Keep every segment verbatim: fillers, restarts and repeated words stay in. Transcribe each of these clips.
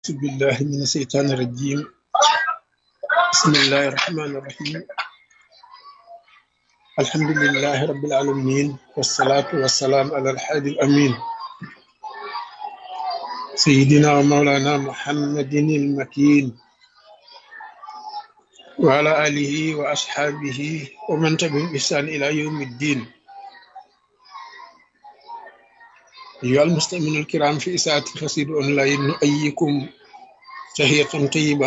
أعوذ بالله من الشيطان الرجيم بسم الله الرحمن الرحيم الحمد لله رب العالمين والصلاة والسلام على الحادي الأمين سيدنا ومولانا محمد المكين وعلى آله وأصحابه ومن تبعهم بإحسان إلى يوم الدين. أيها المستمعون الكرام في إذاعة القصيد أونلاين نؤيكم تحية طيبة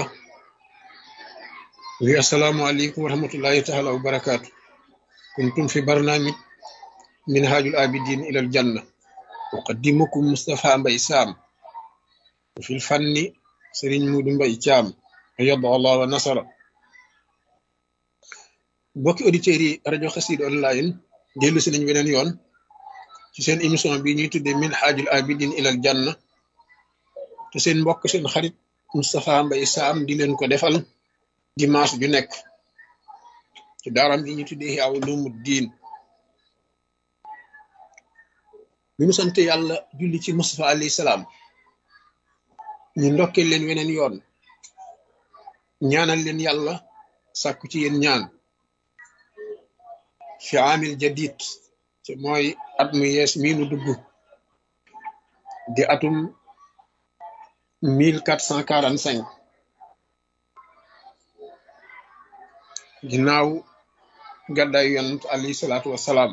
السلام عليكم ورحمة الله تعالى وبركاته. كنتم في برنامج منهاج العابدين إلى الجنة، أقدمكم مصطفى مباي سام، وفي الفن سيرين مودو مباي تيام أيد الله ونصر. بوكي أوديتيري راديو قصيد أونلاين ديلو سي نين بنين يون ci seen émission bi ñuy tuddee minhajul abidin ilal janna te seen mbokk seen xarit Moustapha Mbaye Sam di leen ko defal dimanche ju nekk ci daaram bi ñuy tuddee Ihya Ulumuddin. bi mu sant yàlla julli ci Moustapha alayhi salaam ñu ndokkee leen weneen yoon ñaanal leen yàlla sàkku ci yéen ñaan fi amil jadid ci mooy at mu yees mii nu dugg di atum mille quatre cent quarante cinq ginnaaw gàddaayu yonent alayhi salaatu wassalaam.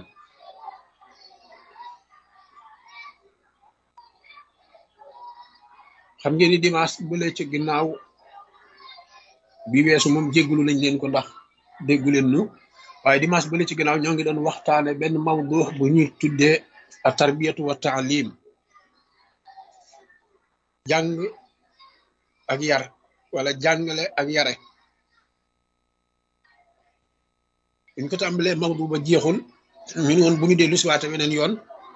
xam ngeen ni dimanche bu lee ci ginnaaw bi weesu moom jéggulu nañ leen ko ndax déggu leen nu waaye dimanche bu lee ci ginnaaw ñoo ngi doon waxtaane benn mawdu bu ñuy tuddee a tarbiyatu wa taalim, jàng ak yar wala jàngale ak yare. buñ ko tàmbalee mawdu ba jeexul ñu ne woon bu ñu dellu si waate weneen yoon,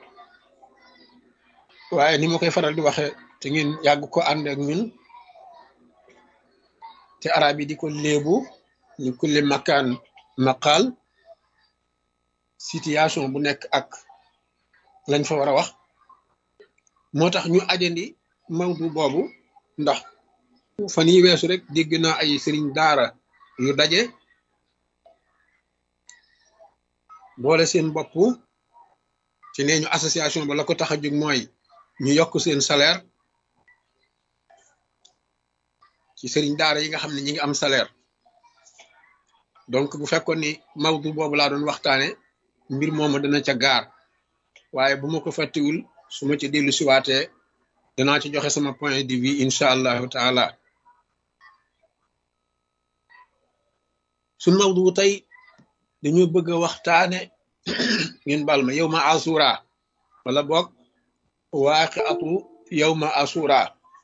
waaye ni ma koy faral di waxe te ngeen yàgg ko ànd ak ñun te arab yi di ko léebu ñu kulli makaan maqaal, situation bu nekk ak lañ fa war a wax. moo tax ñu ajandi mawdu boobu ndax fan yi weesu rek dégg naa ay sëriñ daara yu daje boole seen bopp ci nee ñu association ba la ko tax a jóg mooy ñu yokk seen salaire ci sëriñ daara yi nga xam ne ñi ngi am salaire. donc bu fekkoon ni mawdu boobu laa doon waxtaane mbir moomu dana ca gaar, waaye bu ma ko fàttiwul su ma ci dellu siwaatee danaa ci joxe sama point de vue incha allahu taala. suñ mawdu tey dañoo bëgg a waxtaane ngeen bal ma yow ma asura wala boog waaqiatu yow ma asura.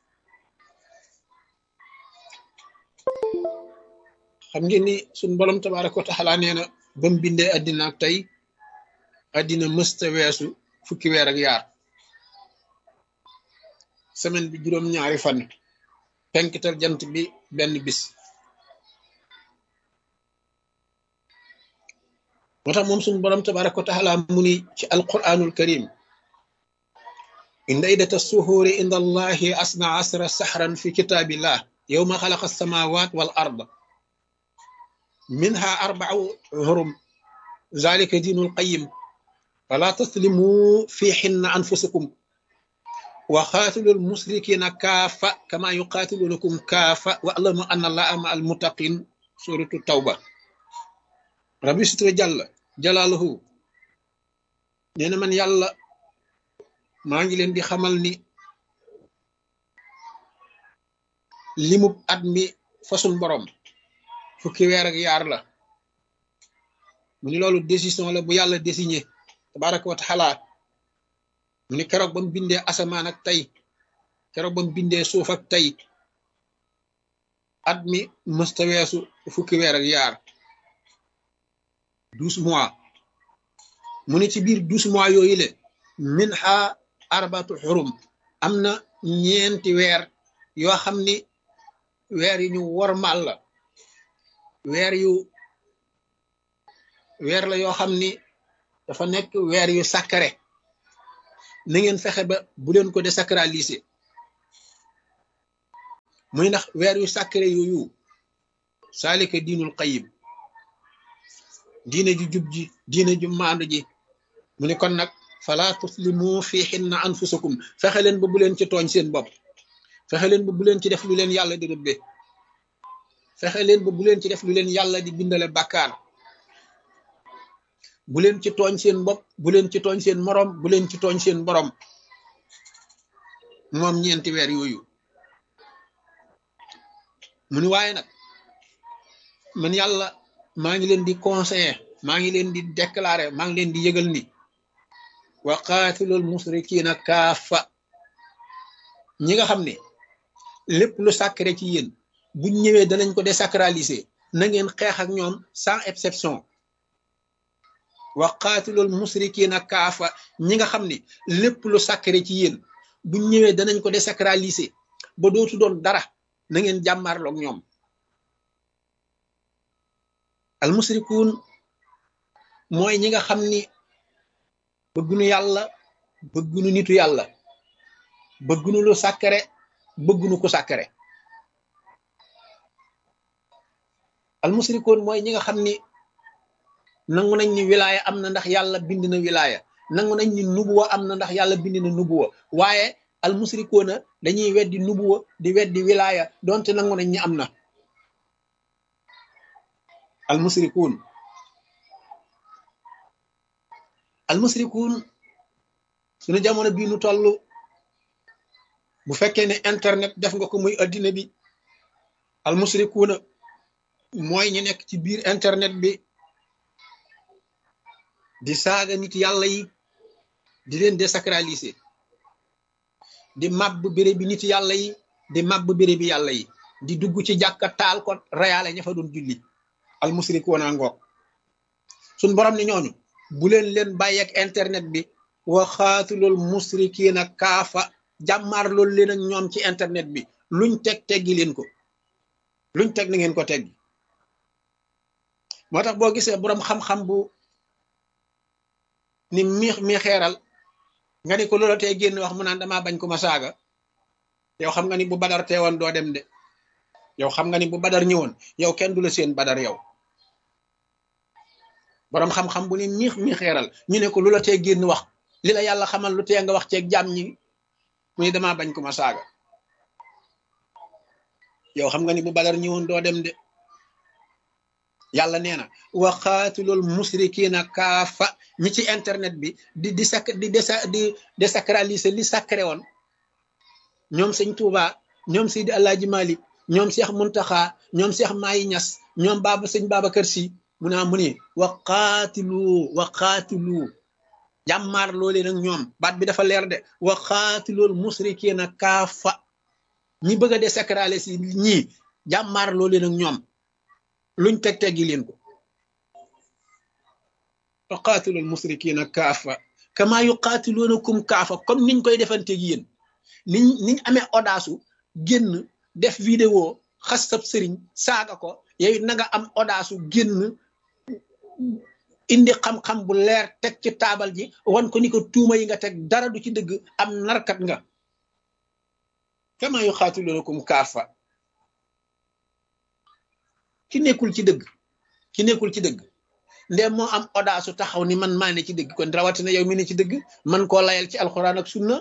xam ngeen ni suñ borom tabaraka wa taala nee na ba mu bindee addina ak tey addina mësta weesu fukki weer ak yaar, semaine bi juróom-ñaari fan, penkital jant bi benn bis. moo tax moom suñ borom tabaraka wa taala mu ni ci alquranul karim inda iddata suhuuri inda allahi asna asra sahran fi kitaabillah yawma xalaqa samawat wal ard minha arba'u hurum zalika diinul qayyim fala taslimu fihinna anfusakum wa qatilul musrikina kaafa kama yuqatilunakum kaafa wa'lamu anna allaha ma'al muttaqin. suratu tawba. rabbi sitwa jalla jalaaluhu nee na man yàlla maa ngi leen di xamal ni limub at mi façon borom fukki weer ak yaar la. mu ni loolu décision la bu yàlla désigné tabaraka wa taala. mu ni keroog ba mu bindee asamaan ak tey, keroog ba mu bindee suuf ak tey, at mi mësta weesu fukki weer ak yaar, douze mois. mu ni ci biir douze mois yooyu le minha arbatu xurum, am na ñeenti weer yoo xam ni weer yu ñu wormaal la, weer yu weer la yoo xam ni dafa nekk weer yu sacré. na ngeen fexe ba bu leen ko désacraliser. muy ndax weer yu sacré yooyu saalika diinul qayyim diine ju jub ji diine ju maandu ji mu ne kon nag fala tuslimu fi hinna anfusakum fexe leen ba bu leen ci tooñ seen bopp fexe leen ba bu leen ci def lu leen yàlla di rëbbe fexe leen ba bu leen ci def lu leen yàlla di bindale bàkkaar bu leen ci tooñ seen bopp bu leen ci tooñ seen morom bu leen ci tooñ seen borom moom ñeenti weer yooyu mu ni waaye nag man yàlla maa ngi leen di conseiller maa ngi leen di déclarer maa ngi leen di yëgal ni wa qaatilul musrikiina kaafa ñi nga xam ne lépp lu sacré ci yéen buñ ñëwee danañ ko désacraliser na ngeen xeex ak ñoom sans exception wa qaatilul musrikiina kaafa ñi nga xam ne lépp lu sacré ci yéen buñ ñëwee danañ ko désacraliser ba dootu doon dara na ngeen jàmmaarloog ñoom al musrikuun mooy ñi nga xam ni bëggunu yàlla bëggunu nitu yàlla bëggunu lu sacré bëggunu ko sacré al musrikuun mooy ñi nga xam ni nangu nañ ni wilaaya am na ndax yàlla bind na wilaaya nangu nañ ni nubuwa am na ndax yàlla bind na nubuwa waaye al musrikuuna dañuy weddi nubuwa di weddi wilaaya donte nangu nañ ni am na al musrikuun al musrikuun suñu jamono bii nu toll bu fekkee ne internet def nga ko muy addina bi al musrikuuna mooy ñi nekk ci biir internet bi di saaga nit yàlla yi di leen désacraliser di màbb béré bi nit yàlla yi di màbb béré bi yàlla yi di dugg ci jàkka taal ko reyaale ña fa doon julli al musrikuuna ngoog suñ borom ni ñooñu bu leen leen bàyyeek internet bi wa xaatulul musrikiina kaafa jàmmaar loolu leen ak ñoom ci internet bi luñ teg teggi leen ko luñ teg na ngeen ko teggi moo tax boo gisee boroom xam-xam bu ni miix mi xeeral nga ni ko loola tey génn wax mu naan damaa bañ ko ma saaga yow xam nga ni bu badar teewoon doo dem de yow xam nga ni bu badar ñëwoon yow kenn du la seen badar yow boroom xam-xam bu ni miix mi xeeral ñu ne ko lu la tee génn wax li la yàlla xamal lu tee nga wax ceeg jàmm ñi mu ni damaa bañ ko ma saaga yow xam nga ni bu badar ñëwoon doo dem de yàlla nee na wa xaatilul musrikiina kaafa ñi ci internet bi di di sac di desa di désacraliser li sacré woon ñoom sëñ Tuuba ñoom Seydi Alaaji Malik ñoom Cheikh Muntaxa ñoom Cheikh Mayi Ñas ñoom baaba sëñ Babacar Si mu naa mu ni wa qaatilu wa qaatilu jàmmaar loo leen ak ñoom baat bi dafa leer de wa qaatilul musrikiina kaafa ñi bëgg a désacraliser si ñii jàmmaar loo leen ak ñoom luñ teg teggi leen ko wa qaatilul musrikiina kaafa kama yuqaatiluunakum kaafa comme niñ koy defanteeg yéen niñ niñ amee audace génn def vidéo xas sab sëriñ saaga ko yow na nga am audace génn indi xam-xam bu leer teg ci taabal ji wan ko ni ko tuuma yi nga teg dara du ci dëgg am narkat nga kama yuqaatiluunakum kaafa ki nekkul ci dëgg ki nekkul ci dëgg ndem moo am audace taxaw ni man maa ne ci dëgg kon rawatina yow mi ne ci dëgg man koo layal ci alxuraan ak sunna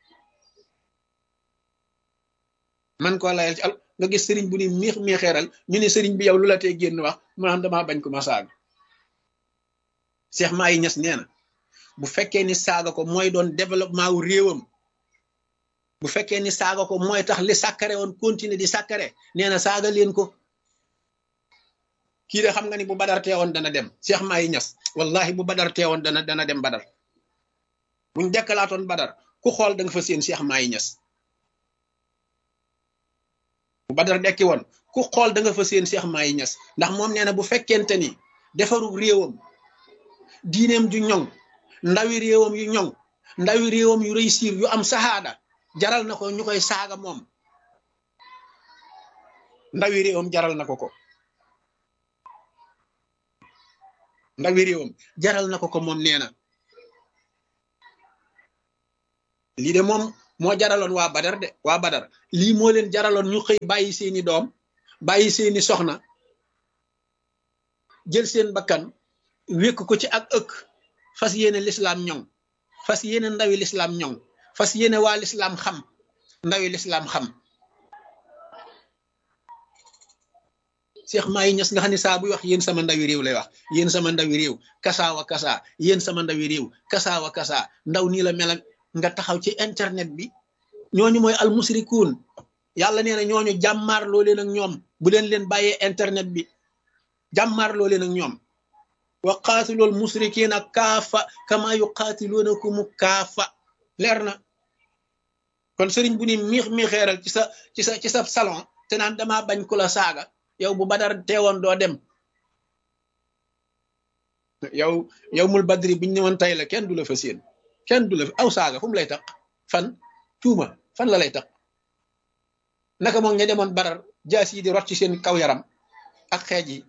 man koo layal ci al nga gis sëriñ bu ni miix miixeeral ñu ne sëriñ bi yow lu la tee génn wax mu naan damaa bañ ko ma saaga Cheikh Mayi Ñas nee na bu fekkee ni saaga ko mooy doon développement wu réewam bu fekkee ni saaga ko mooy tax li sàkkare woon continuer di sàkkare nee na saaga leen ko kii de xam nga ni bu badar teewoon dana dem Cheikh Mayi Ñas wallahi bu badar teewoon dana dana dem badar buñ dekkalaatoon badar ku xool da nga fa seen Cheikh Mayi Ñas bu badar dekki woon ku xool da nga fa seen Cheikh Mayi Ñas ndax moom nee na bu fekkente ni defaru réewam diineem ju ñoŋ ndawi réewam yu ñoŋ ndawi réewam yu réussir yu am sahaada jaral na ko ñu koy saaga moom ndawi réewam jaral na ko ko ndawi réewam jaral na ko ko moom nee na lii de moom moo jaraloon waa Badar de waa Badar lii moo leen jaraloon ñu xëy bàyyi seeni doom bàyyi seeni soxna jël seen bakkan wékk ko ci ak ëkk fas yéene lislaam ñoŋ fas yéene ndawi lislaam ñoŋ fas yéene waa lislaam xam ndawi lislaam xam Cheikh Mahi Niass nga xam ne saa buy wax yéen sama ndawi réew lay wax yéen sama ndawi réew kasaawa kasaa yéen sama ndawi réew kasaawa kasaa ndaw nii la mel nga taxaw ci internet bi ñooñu mooy almusrikuun yàlla nee na ñooñu jàmmaarloo leen ak ñoom bu leen leen bàyyee internet bi jàmmaarloo leen ak ñoom wa qaatilool musrikiina kaafa kama yuqaatiluunakum kaafa leer na kon sëriñ bu ni miix miixeeral ci sa ci sa ci sa salon te naan damaa bañ ku la saaga yow bu Badar teewoon doo dem yow yow mul badri buñ ñëwoon tay la kenn du la fa séen kenn du la fa aw saaga fu mu lay tax fan tuuma fan la lay tax naka moom ña demoon Badar jaas yi di rot ci seen kaw yaram ak xeej yi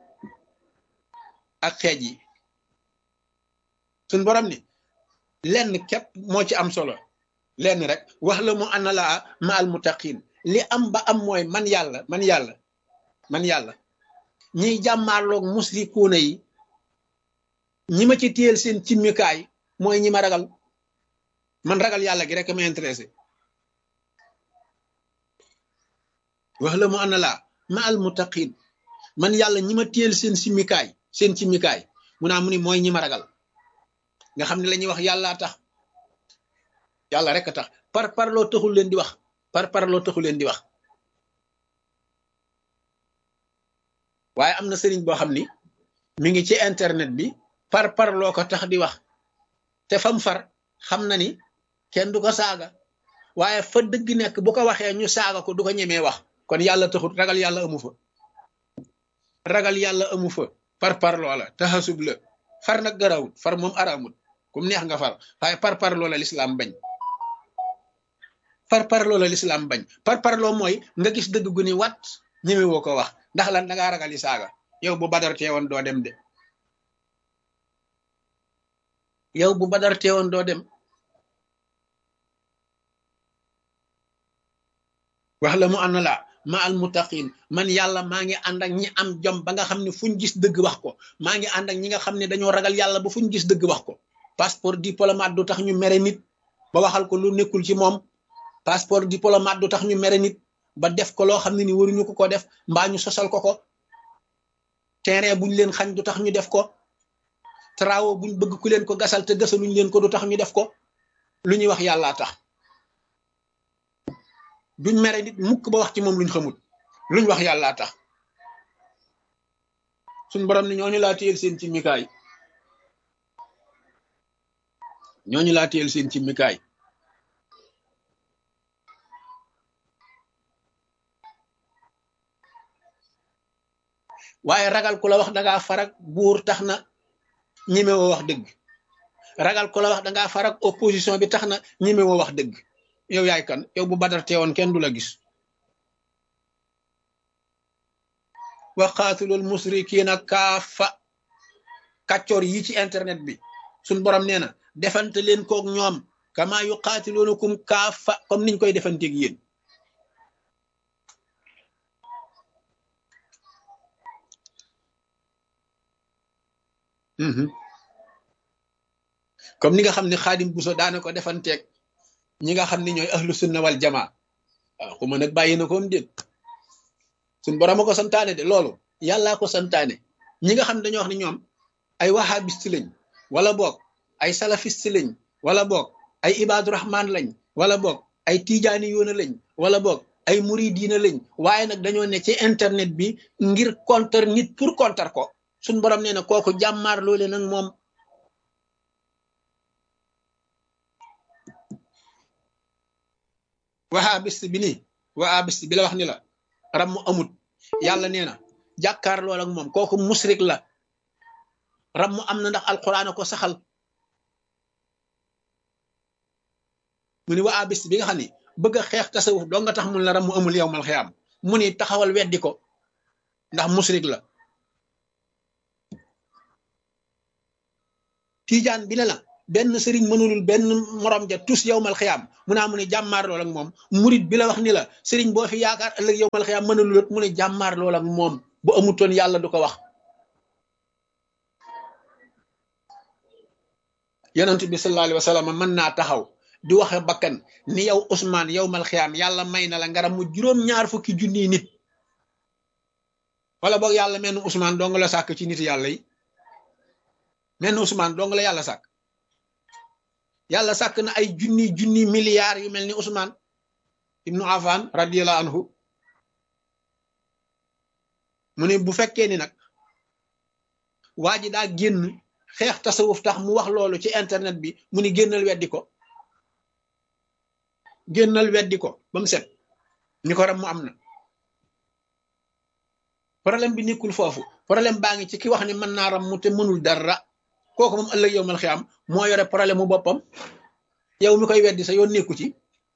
ak xeej yi suñ borom ni lenn képp moo ci am solo lenn rek wax la mu anna laa ma al muttaqin li am ba am mooy man yàlla man yàlla man yàlla ñiy jàmmaarloog musrikuuna yi ñi ma ci téyel seen cimmikaay mooy ñi ma ragal man ragal yàlla gi rek ma intéressé wax la mu anna laa ma al muttaqin man yàlla ñi ma téyel seen simmikaay seen cimmikaay mu naa mu ni mooy ñi ma ragal nga xam ne la ñuy wax yàllaa tax yàlla rek a tax par parloo taxul leen di wax par parloo taxul leen di wax waaye am na sëriñ boo xam ni mi ngi ci internet bi par parloo ko tax di wax te fam far xam na ni kenn du ko saaga waaye fa dëgg nekk bu ko waxee ñu saaga ko du ko ñemee wax kon yàlla taxul ragal yàlla amu fa ragal yàlla amu fa par parloo la taxasub la far nag garawut far moom araamut kum neex nga far waaye par parloo la lislaam bañ par parloo la lislaam bañ par parloo mooy nga gis dëgg gu ni wat ñeme woo ko wax ndax lan da ngaa ragal yi saaga yow bu Badar teewoon doo dem de yow bu Badar teewoon doo dem wax la mu ànd la ma al muttaqin man yàlla maa ngi ànd ak ñi am jom ba nga xam ne fuñ gis dëgg wax ko maa ngi ànd ak ñi nga xam ne dañoo ragal yàlla ba fuñ gis dëgg wax ko passeport diplomate du tax ñu mere nit ba waxal ko lu nekkul ci moom passeport diplomate du tax ñu mere nit ba def ko loo xam ne ni waruñu ko ko def mbaa ñu sosal ko ko terrain buñ leen xañ du tax ñu def ko travaux buñ bëgg ku leen ko gasal te gasaluñ leen ko du tax ñu def ko lu ñuy wax yàllaa tax duñ mere nit mukk ba wax ci moom luñ xamul luñ wax yàllaa tax suñ borom ni ñooñu laa téyel seen ci mikaay ñooñu laa téyel seen ci mikaay waaye ragal ku la wax dangaa farak buur tax na ñemewoo wax dëgg ragal ku la wax dangaa farak opposition bi tax na ñemewoo wax dëgg yow yaay kan yow bu Badar teewoon kenn du la gis wa qaatilul musrikiina kaafa kàccoor yi ci internet bi suñ borom nee na defante leen koog ñoom kama yuqaatiluunakum kaafa comme niñ koy defanteeg yéen comme ni nga xam ne Xaadim Buso daana ko defanteeg ñi nga xam ne ñooy ahlu sunna wal jamaa waaw xuma nag bàyyi na koom déet suñ borom a ko santaane de loolu yàllaa ko santaane ñi nga xam ne dañoo wax ne ñoom ay wahabiste lañ wala boog ay salafiste lañ wala boog ay ibaadu rahman lañ wala boog ay tijaani yoona lañ wala boog ay muridiina lañ waaye nag dañoo ne ci internet bi ngir contre nit pour contre ko suñ borom nee na kooku jàmmaar loole nag moom wahabiste bi nii wahabiste bi la wax ni la ram mu amut yàlla nee na jàkkaar lool ak moom kooku musrik la ram mu am na ndax alquran ko saxal mu ni wahabiste bi nga xam ne bëgg a xeex tasawuf doo nga tax mun la ram mu amul yawmal xiyaam mu ni taxawal weddi ko ndax musrik la tijaan bi ne la benn sëriñ mënulul benn morom ja tus yowmal xiyaam mu naa mu ne jàmmaar lool ak moom murit bi la wax ni la sëriñ boo fi yaakaar ëllëg yowmal xiyaam mënulul mu ne jàmmaar lool ak moom bu amutoon yàlla du ko wax. yonent bi sallallahu alayhi wa sallam mën naa taxaw di waxe bakkan ni yow Ousmane yowmal xiyaam yàlla may na la ngaram mu juróom-ñaar fukki junniy nit wala boog yàlla mel ni Ousmane dong la sàkk ci nit yàlla yi mel ni Ousmane dong la yàlla sàkk. yàlla sàkk na ay junni junni milliards yu mel ni Ousmane ibnu Affan radiyallahu anhu mu ne bu fekkee ni nag waa ji daa génn xeex tasawuf tax mu wax loolu ci internet bi mu ni génnal weddi ko génnal weddi ko ba mu set ni ko ram mu am na problème bi nekkul foofu problème baa ngi ci ki wax ni mën naa ram mu te mënul dara kooku moom ëllëg yow mal xiyaam moo yore problème mu boppam yow mi koy weddi sa yoon nekku ci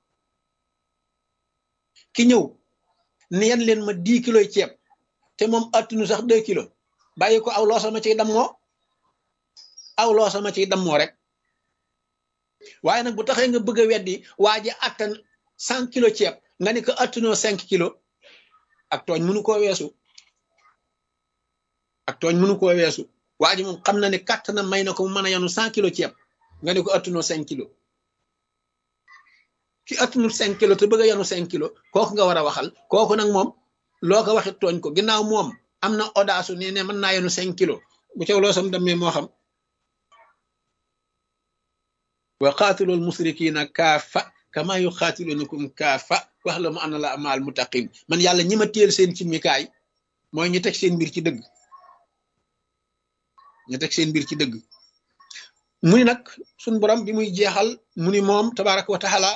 ki ñëw ni yan leen ma dix kilos ceeb te moom attunu sax deux kilos bàyyi ko aw loo sama ciy dammoo aw loo sama ciy dammoo rek waaye nag bu taxee nga bëgg a weddi waa ji attan cent kilos ceeb nga ni ko attunoo cinq kilos ak tooñ mënu koo weesu ak tooñ mënu koo weesu waa ji moom xam na ne kàtt na may na ko mu mën a yanu cent kilos ceeb nga ne ko attunoo cinq kilos ki attunul cinq kilos te bëgg a yanu cinq kilos kooku nga war a waxal kooku nag moom loo ko waxit tooñ ko ginnaaw moom am na audace ne ne mën naa yanu cinq kilos bu caw loo sam demee moo xam wa qaatilul musrikiina kaafa kama yuqaatilunakum kaafa wax la mu ana la maal muttaqin man yàlla ñi ma téel seen ci mikaay mooy ñu teg seen mbir ci dëgg ñu teg seen mbir ci dëgg mu ni nag suñ borom bi muy jeexal mu ni moom tabaraka wa taala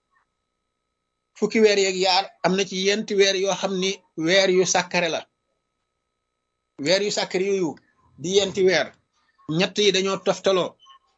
fukki weer yeeg yaar am na ci yenti weer yoo xam ni weer yu sàkkare la weer yu sàkkare yooyu di yenti weer ñett yi dañoo toftaloo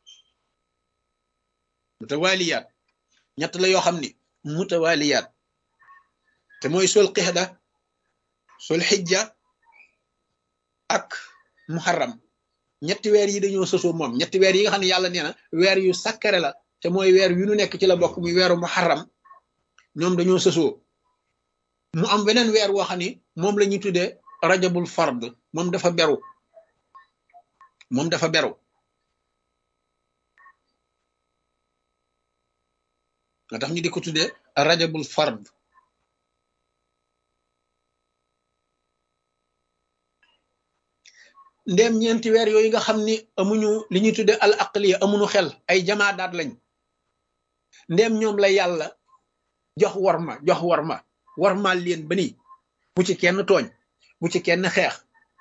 mutawaliyaat ñett la yoo xam ni mutawaliyaat te mooy sul qixda sul xijja ak muharram ñetti weer yi dañoo sosoo moom ñetti weer yi nga xam ne yàlla nee na weer yu sakkare la te mooy weer yu nu nekk ci la bokk muy weeru muharram ñoom dañoo sosoo mu am beneen weer woo xam ni moom la ñuy tuddee rajabul fard moom dafa beru moom dafa beru nga tax ñu di ko tuddee rajabul fard ndéem ñeenti weer yooyu nga xam ni amuñu li ñuy tudde al aqliya amuñu xel ay jamaadaat lañ ndéem ñoom la yàlla jox warma jox warma warmaal leen ba nii bu ci kenn tooñ bu ci kenn xeex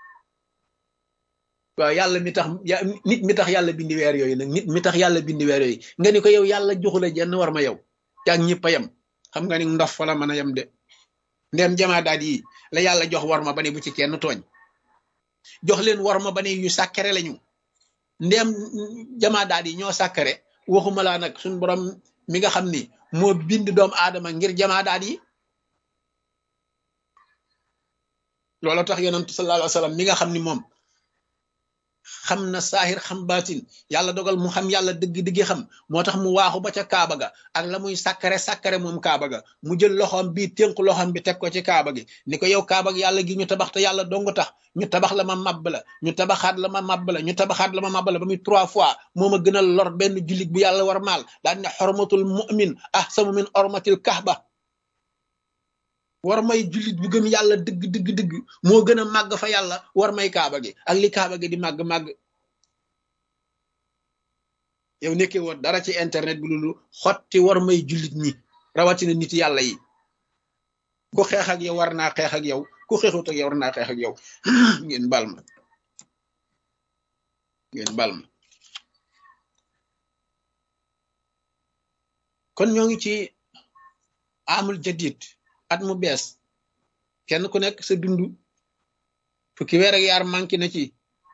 waaw yàlla mi tax nit mi tax yàlla bindi weer yooyu nag nit mi tax yàlla bindi weer yooyu nga ni ko yow yàlla joxu la jenn warma yow caag ñëpp a yem xam nga ni ndof fa la mën a yem de ndéem jamaadaat yi la yàlla jox warma ba ni bu ci kenn tooñ jox leen warma ba ne yu sàkkare lañu ndéem jamaadaat yi ñoo sàkkare waxuma laa nag suñ borom mi nga xam ni moo bind doomu aadama ngir jamaadaat yi loolu tax yonent sallallahu alayhi wa sallam mi nga xam ni moom xam na saahir xam baatin yàlla dogal mu xam yàlla dëgg-dëgg xam moo tax mu waaxu ba ca kaaba ga ak la muy sàkkare sàkkare moom kaaba ga mu jël loxoom bii tënk loxoom bi teg ko ci kaaba gi ni ko yow kaaba gi yàlla gi ñu tabax te yàlla dong tax ñu tabax la ma màbb la ñu tabaxaat la ma màbb la ñu tabaxaat la ma màbb la ba muy trois fois moo ma gënal lor benn jullit bu yàlla war maal daal ne xormatul mu'min ahsanu min ormatil kahba war may jullit bu gëm yàlla dëgg dëgg dëgg moo gën a màgg fa yàlla war may kaaba gi ak li kaaba gi di màgg màgg yow nekkee woon dara ci internet bi loolu xotti war may jullit ñi rawatina nit yàlla yi ku xeex ak yow war naa xeex ak yow ku xeexut ak yow war naa xeex ak yow ngeen bal ma ngeen bal ma kon ñoo ngi ci amul jadid at mu bees kenn ku nekk sa dund fukki weer ak yaar manqué na ci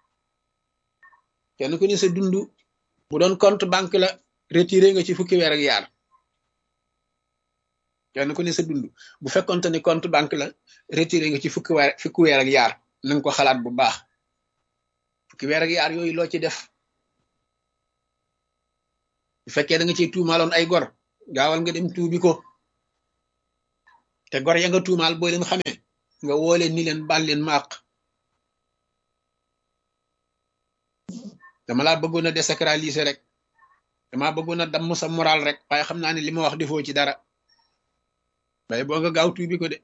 kenn ku ne sa dund bu doon compte banque la retiré nga ci fukki weer ak yaar kenn ku ne sa dund bu fekkonte ne compte banque la retiré nga ci fukki weer fukki weer ak yaar na nga ko xalaat bu baax fukki weer ak yaar yooyu loo ci def bu fekkee da nga ciy tuumaaloon ay gor gaawal nga dem tuubi ko te gor ya nga tuumaal boo leen xamee nga woo leen ni leen baal leen ma àq dama laa bëggoon a désacraliser rek dama bëggoon a damm sa moral rek waaye xam naa ne li ma wax defoo ci dara waaye boo nga gaaw tuubi ko de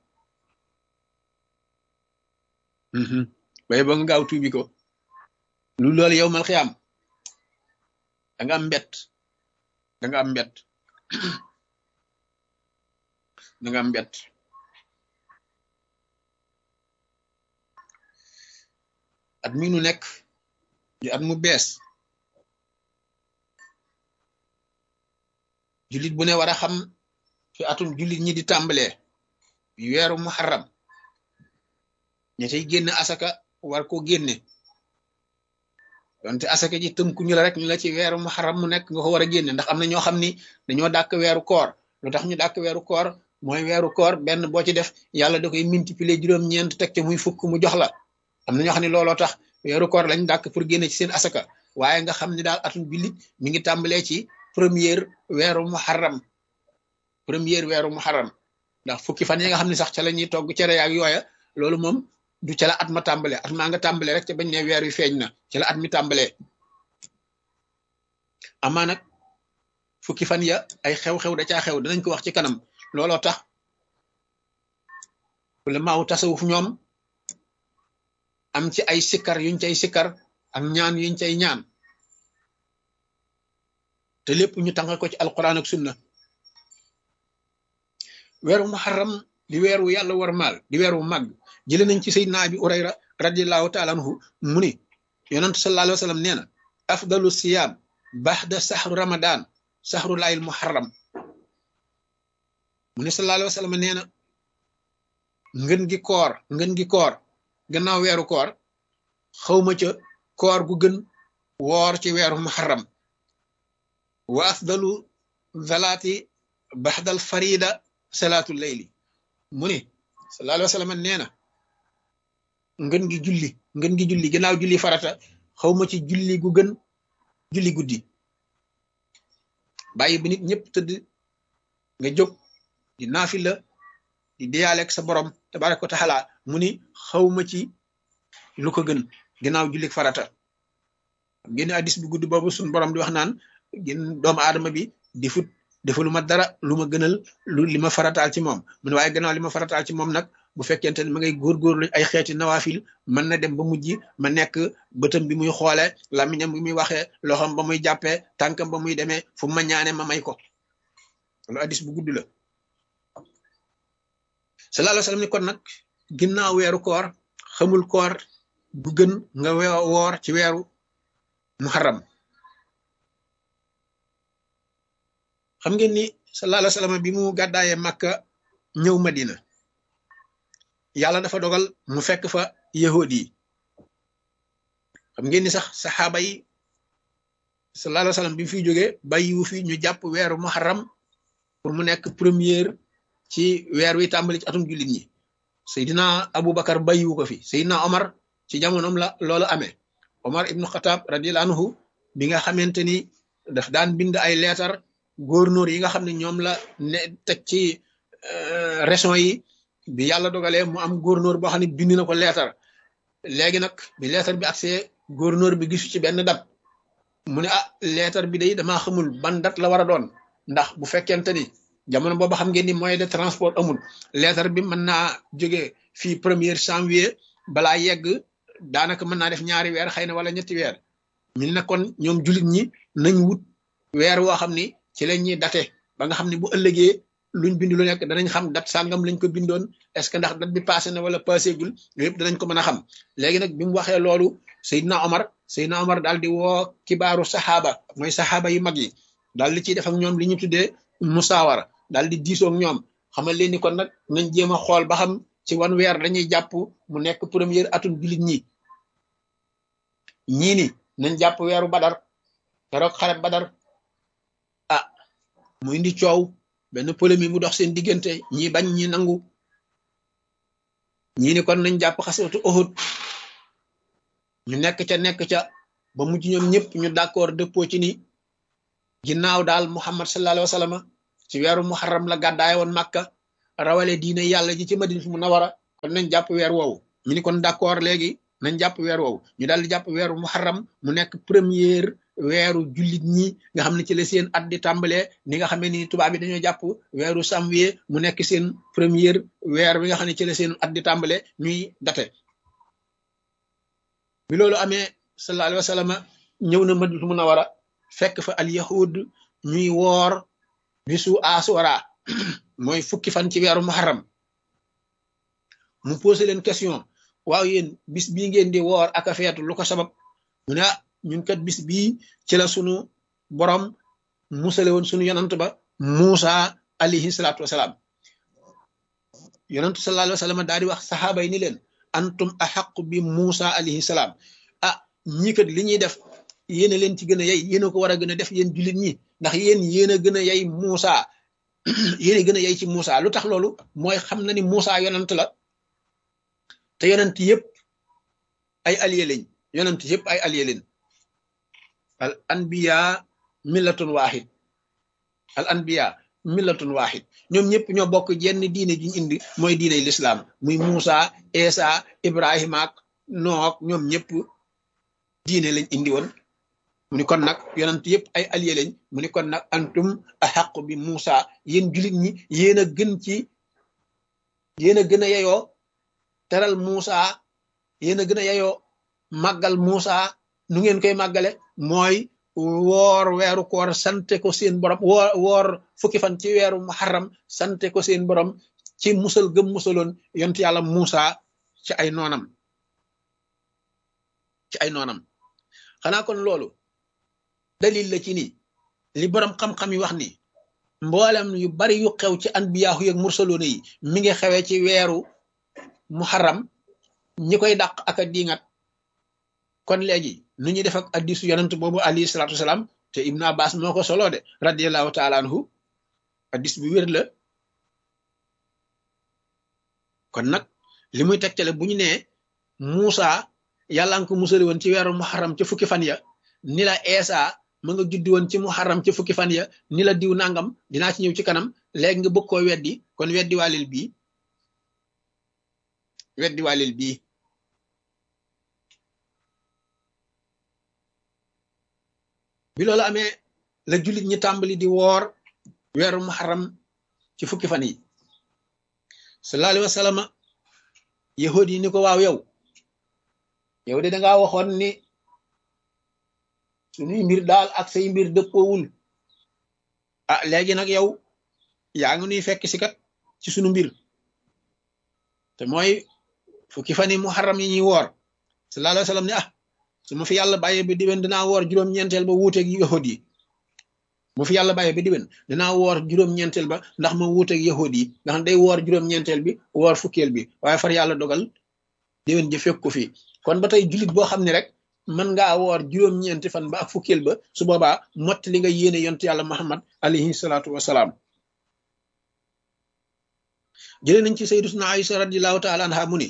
waaye boo nga gaaw tuubi ko lu loolu yow mal xiyaam da nga am mbett da nga am mbett da nga am mbett at mi nu nekk di at mu bees jullit bu ne war a xam fi atum jullit ñi di tàmbalee weeru muharram ña cay génne asaka war ko génne donte asaka ji tënku ñu la rek ñu la ci weeru muharram mu nekk nga ko war a génne ndax am na ñoo xam ni dañoo dàkk weeru koor lu tax ñu dàkk weeru koor mooy weeru koor benn boo ci def yàlla da koy multiplier juróom-ñeent teg ca muy fukk mu jox la am na ñoo xam ne looloo tax weeru koor lañ dàkk pour génne ci seen asaka waaye nga xam ni daal atum jullit mi ngi tàmbalee ci première weeru muharram première weeru muharram ndax fukki fan yi nga xam ne sax ca la ñuy togg cere yaak yooya loolu moom du ca la at ma tàmbalee at maa nga tàmbalee rek te bañ ne weer wi feeñ na ca la at mi tàmbalee amaa nag fukki fan ya ay xew-xew da caa xew danañ ko wax ci kanam looloo tax la maaw tasawuf ñoom am ci ay sikkar yuñ cay sikkar ak ñaan yuñ cay ñaan te lépp ñu tàngal ko ci alquran ak sunna weeru muharram di weeru yàlla war maal di weeru màgg jële nañ ci sayyidina abi urayra radiallahu taala anhu mu ni yonent sallallahu alayhi wa sallam nee na afdalu siyaam baxda saxru ramadan saxru laayil muharram mu ne sallallahu alayhi wa sallam nee na ngën gi koor ngën gi koor gannaaw weeru koor xawma ca koor gu gën woor ci weeru muharram wa afdalu zalaati baxdal farida salaatu layli mu ne sallallahu alayhi wa sallam nee na ngën gi julli ngën gi julli gannaaw julli farata xawma ci julli gu gën julli guddi bàyyi bi nit ñëpp tëdd nga jóg di naafila di deyaaleeg sa borom tabaraka wa taala mu ni xawma ci lu ko gën gannaaw julli farata génn addis bu gudd boobu suñ borom di wax naan gën doomu aadama bi di fut defalu ma dara lu ma gënal lu li ma farataal ci moom mu ne waaye gannaaw li ma farataal ci moom nag bu fekkente ne ma ngay góorgóorlu ay xeeti nawaafil mën na dem ba mujj ma nekk bëtam bi muy xoole làmmiñam bi muy waxee loxam ba muy jàppee tànkam ba muy demee fu ma ñaane ma may ko loolu addis bu gudd la sallallahu alayhi wa sallam ni kon nag ginnaaw weeru koor xamul koor bu gën nga woor ci weeru muharram xam ngeen ni sallallahu alayhi wa sallam bi mu gàddaayee Makka ñëw Madina yàlla dafa dogal mu fekk fa yahudi yi xam ngeen ni sax saxaaba yi sallallahu alayhi wa sallam bi mu fiy jógee bàyyiwu fi ñu jàpp weeru muharram pour mu nekk première ci weer wi tàmbali ci atum jullit ñi Seydina Aboubacar bàyyiwu ko fi Seydina Omar ci jamonoom la loolu amee Omar ibnu Xataab radiyallahu anhu bi nga xamante ni daf daan bind ay leetar gouverneur yi nga xam ne ñoom la ne teg ci région yi bi yàlla dogalee mu am gouverneur boo xam ne bind na ko leetar léegi nag bi leetar bi accès gouverneur bi gisu ci benn date mu ne ah leetar bi day damaa xamul ban date la war a doon ndax bu fekkente ni jamono boobu xam ngeen ni moyen de transport amul leetar bi mën naa jógee fii premier janvier balaa yegg daanaka mën naa def ñaari weer xëy na wala ñetti weer ñu ne kon ñoom jullit ñi nañ wut weer woo xam ni ci la ñuy date ba nga xam ne bu ëllëgee luñ bind lu nekk danañ xam date sàngam lañ ko bindoon est ce que ndax date bi passé na wala passé gul yëpp danañ ko mën a xam léegi nag bi mu waxee loolu Seydina Omar Seydina Omar daal di woo kibaaru saxaaba mooy saxaaba yu mag yi daal di ciy def ak ñoom li ñu tuddee musaawara daal di diisoo ak ñoom xamal leen ni kon nag nañ jéem a xool ba xam ci wan weer dañuy jàpp mu nekk première atum jullit ñi ñii ni nañ jàpp weeru badar keroog xare badar ah mu indi coow benn polémique mu dox seen diggante ñi bañ ñi nangu ñii ni kon nañ jàpp xaswatu Uhud ñu nekk ca nekk ca ba mujj ñoom ñëpp ñu d'accord dëppoo ci ni ginnaaw daal muhammad sallallahu alayhi wa sallam ci weeru muharram la gàddaay woon Makka rawale diine yàlla ji ci Madina Munawara kon nañ jàpp weer woowu ñu ni kon d'accord léegi nañ jàpp weer woowu ñu daal di jàpp weeru muharram mu nekk première weeru jullit ñi nga xam ne ci la seen at di tàmbalee ni nga xamee ni tubaab bi dañoo jàpp weeru janvier mu nekk seen première weer bi nga xam ne ci la seen at di tàmbalee ñuy date bi loolu amee sallallahu alayhi wa sallam ñëw na Madina Munawara fekk fa al yahud ñuy woor bisu asura mooy fukki fan ci weeru muharram mu posé leen question waaw yéen bis bii ngeen di woor ak a feetu lu ko sabab mu ne ah ñun kat bis bii ci la sunu borom musale woon sunu yonant ba Muusa alayhi salaatu wasalaam yonantu sallallahu alayhi wa sallam daal di wax saxaaba yi ni leen antum axaqu bi Muusa alayhi salaam ah ñii kat li ñuy def yéen a leen ci gën a yey yéen a ko war a gën a def yéen jullit ñi ndax yéen yéen a gën a yey Muusa yéen a gën a yey ci Muusa lu tax loolu mooy xam na ni Muusa yonant la te yonent yëpp ay allié lañ yonent yëpp ay allié lañ al anbiya millatun wahid al anbiya millatun wahid ñoom ñëpp ñoo bokk jenn diine ji ñu indi mooy diiney lislaam muy Muusa Isa Ibrahima ak Nook ñoom ñëpp diine lañ indi woon mu ni kon nag yonent yëpp ay allié lañ mu ni kon nag antum ahaqu bi Muusa yéen jullit ñi yéen a gën ci yéen a gën a yeyoo teral Muusa yéen a gën a yeyoo màggal Muusa nu ngeen koy màggale mooy woor weeru koor sante ko seen borom woor woor fukki fan ci weeru muharram sante ko seen borom ci musal gëm musaloon yont yàlla Muusa ci ay noonam ci ay noonam xanaa kon loolu dalil la ci ni li borom xam-xam yi wax ni mboolem yu bari yu xew ci anbiyaahu yeeg mursaloona yi mi ngi xewee ci weeru muharram ñi koy dàq ak a diingat kon léegi nu ñuy def ak hadiisu yonent boobu alayhi salaatu wasalaam te Ibn Abbas moo ko solo de radiyallahu taala anhu hadiis bu wér la kon nag li muy tegtale bu ñu nee Muusa yàlla nga ko musali woon ci weeru muharram ca fukki fan ya ni la Eesa ma nga juddi woon ci muharram ca fukki fan ya ni la diw nangam dinaa ci ñëw ci kanam léegi nga bëgg koo weddi kon weddi waalil bii weddi waalil bii bi loolu amee la jullit ñi tàmbali di woor weeru muharram ci fukki fan yi sallallahu alayhi wa sallam yahud yi ni ko waaw yow yow de dangaa waxoon ni suñuy mbir daal ak say mbir dëppoowul ah léegi nag yow yaa ngi nuy fekk si kat ci sunu mbir te mooy fukki fan yi muharram yi ñuy woor sallallahu alayhi wa sallam ne ah su ma fi yàlla bàyyee ba diwen dinaa woor juróom-ñeenteel ba wuuteeg yahud yi mu fi yàlla bàyyee ba diwen dinaa woor juróom-ñeenteel ba ndax ma wuuteeg yahud yi nga xam day woor juróom-ñeenteel bi woor fukkeel bi waaye far yàlla dogal diwen ji fekk ko fi kon ba tey jullit boo xam ne rek mën ngaa woor juróom-ñeenti fan ba ak fukkeel ba su boobaa mott li nga yéene yont yàlla Muhammad alayhi salaatu wasalaam jëlee nañ ci sayyidatuna Aïsa radiyallahu taala anha mu ni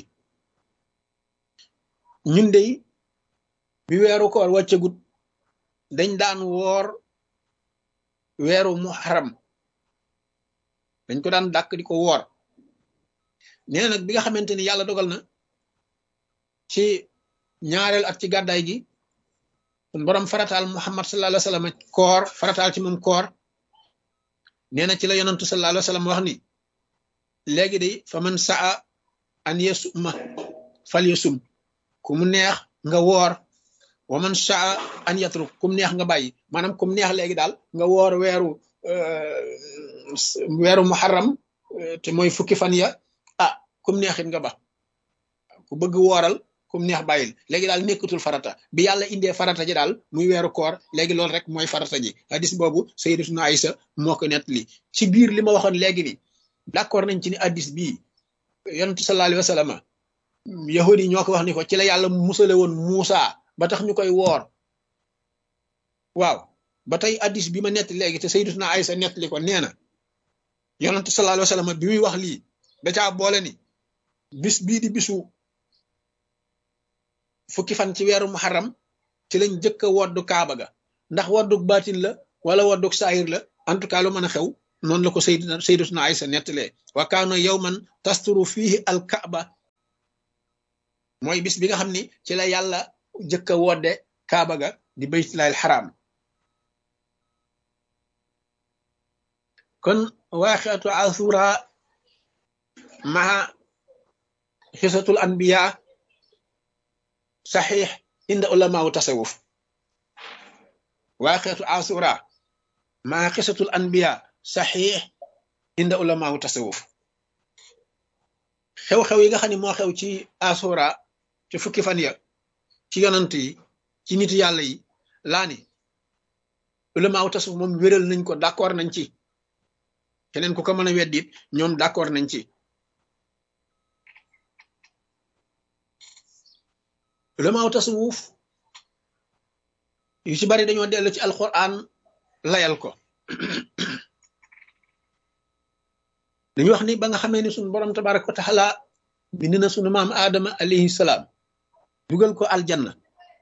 ñun dey bi weeru koor wàccagut dañ daan woor weeru muharram dañ ko daan dàkk di ko woor nee na nag bi nga xamante ni yàlla dogal na ci ñaareel at ci gàddaay gi sun borom farataal Muhammad sallallahu alayhi wa sallam koor farataal ci moom koor nee na ci la yonantu sallallahu alayhi wa sallam wax ni léegi de fa man saa an yasuma fal yasum ku mu neex nga woor wa man saa an yatruk kum neex nga bàyyi maanaam kum neex léegi daal nga woor weeru weeru muharram te mooy fukki fan ya ah kum neexit nga ba ku bëgg wooral kum neex bàyyil léegi daal nekkatul farata bi yàlla indee farata ji daal muy weeru koor léegi loolu rek mooy farata ji hadis boobu sayyidatuna Aïsa moo ko nettali ci biir li ma waxoon léegi ni d'accord nañ ci ni hadis bii yonent sallallahu alayhi wa sallam yahudi ñoo ko wax ni ko ci la yàlla musale woon Muusa ba tax ñu koy woor waaw ba tey hadis bi ma nettali léegi te sayyidatuna Aïsa nettali ko nee na yonent sallallahu alayhi wa sallam bi muy wax lii da caa boole ni bis bii di bisu fukki fan ci weeru muharram ci lañ jëkk a woddu kaaba ga ndax woddu baatin la wala woddug saayir la en tout cas lu mën a xew noonu la ko sayd sayyidatuna Aysa nettalee wa kaana yawman tasturu fihi al kaaba mooy bis bi nga xam ni ci la yàlla jëkk a wodde kaaba ga di baytullaahil xaraam kon waaqiatu asura maa xisatul anbiya saxiix inda ulamaawu tasawuf waaqiatu asura maa xisatul anbiya saxiix inda ulamaawu tasawuf xew-xew yi nga xam ne moo xew ci asura ci fukki fan ya ci yonant yi ci nit yàlla yi laa ni ulamaawu tasawuf moom wéral nañ ko d'accord nañ ci keneen ku ko mën a weddit ñoom d'accord nañ ci ulamaawu tasawuf yu ci bari dañoo dellu ci alquran layal ko dañu wax ni ba nga xamee ni suñu borom tabaraka wa taala bind na sunu maam aadama alayhi salaam dugal ko aljanna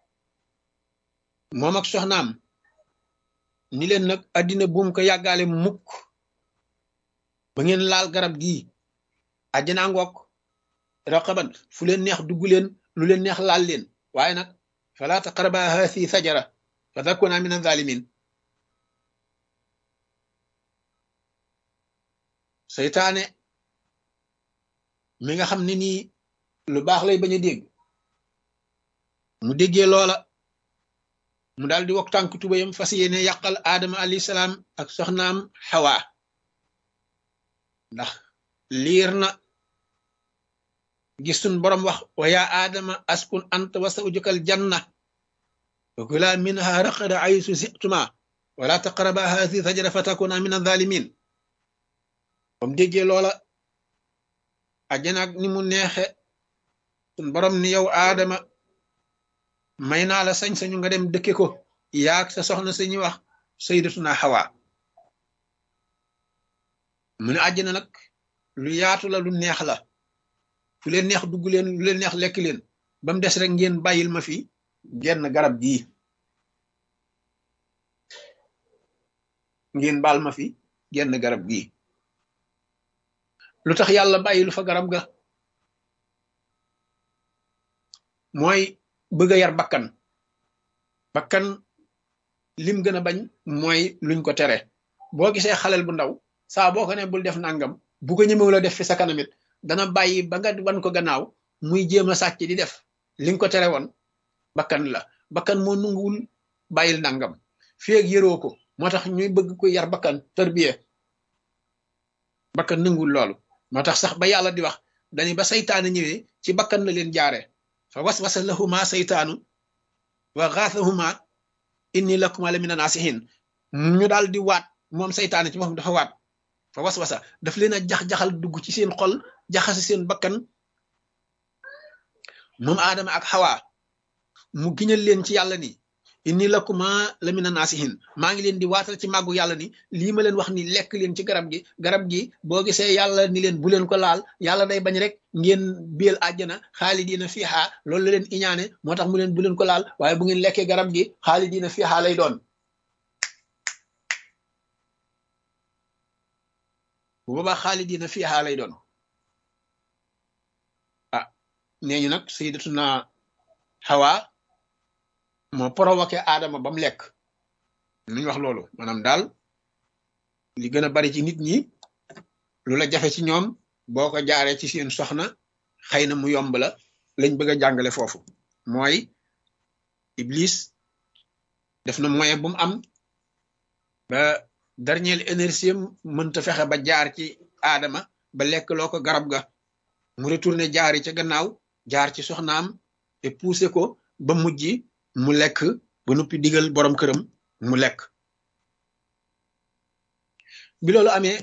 moom ak soxnaam ni leen nag addina buum ko yàggaale mukk ba ngeen laal garab gii àjjana ngoog raqaban fu leen neex dugg leen lu leen neex laal leen waaye nag fala taqraba haasi sajara fa takuna min azalimin seytaane mi nga xam ne nii lu baax lay bañ a dégg mu déggee loola mu daal di wok tànk tubayam fas yéene yàqal aadama alayhi salaam ak soxnaam xawa ndax liir na gis sun borom wax wa yaa aadama askun anta wa zawjukal janna wa kula minha raqada aysu si'tuma wala taqraba haasi sajara fa takuna min azalimin bam déggee loola àjjana ak ni mu neexe sun borom ni yow aadama may naa la sañ-sañu nga dem dëkke ko yaag sa soxna sañuy wax sayyidatuna Hawa mu ne àjjana nag lu yaatu la lu neex la fu leen neex dugg leen lu leen neex lekk leen ba mu des rek ngeen bàyyil ma fi genn garab gii ngeen baal ma fi genn garab gii lu tax yàlla bàyyilu fa garab ga mooy bëgg a yar bakkan bakkan lim gën a bañ mooy luñ ko tere boo gisee xalel bu ndaw saa boo ko ne bul def nangam bu ko ñëmewu la def fi sa kanamit dana bàyyi ba nga wan ko gannaaw muy jéem a sàcc di def li nga ko tere woon bakkan la bakkan moo nunguwul bàyyil nangam fii ak yëroo ko moo tax ñuy bëgg ko yar bakkan tërbiye bakkan nanguwul loolu moo tax sax ba yàlla di wax dañu ba saytaane ñëwee ci bakkan la leen jaare fa waswasa lahuma saytaanu wa xaasahuma inni lakuma la mina naasihin ñu daal di waat moom saytaane ci moom dafa waat fa waswasa daf leen a jax-jaxal dugg ci seen xol jaxasi seen bakkan moom aadama ak xawa mu giñal leen ci yàlla ni inni lakuma la mina naasihin maa ngi leen di waatal ci màggu yàlla ni lii ma leen wax ni lekk leen ci garab gi garab gi boo gisee yàlla ni leen bu leen ko laal yàlla day bañ rek ngeen biel àjjana xaalidiina fiihaa loolu la leen iñaane moo tax mu leen bu leen ko laal waaye bu ngeen lekkee garab gi xaalidiina fiihaa lay doon bu boobaa xaalidiina fiihaa lay doon ah nee ñu nag sayyidatuna Hawa moo provoqué aadama ba mu lekk nuñ wax loolu maanaam daal li gën a bari ci nit ñi lu la jafe ci ñoom boo ko jaaree ci seen soxna xëy na mu yomb la lañ bëgg a jàngale foofu mooy Iblis def na moyen bu mu am ba dernière énergie mënta fexe ba jaar ci aadama ba lekk loo ko garab ga mu retourné jaari ca gannaaw jaar ci soxnaam te poussé ko ba mujj mu lekk ba noppi digal borom këram mu lekk bi loolu amee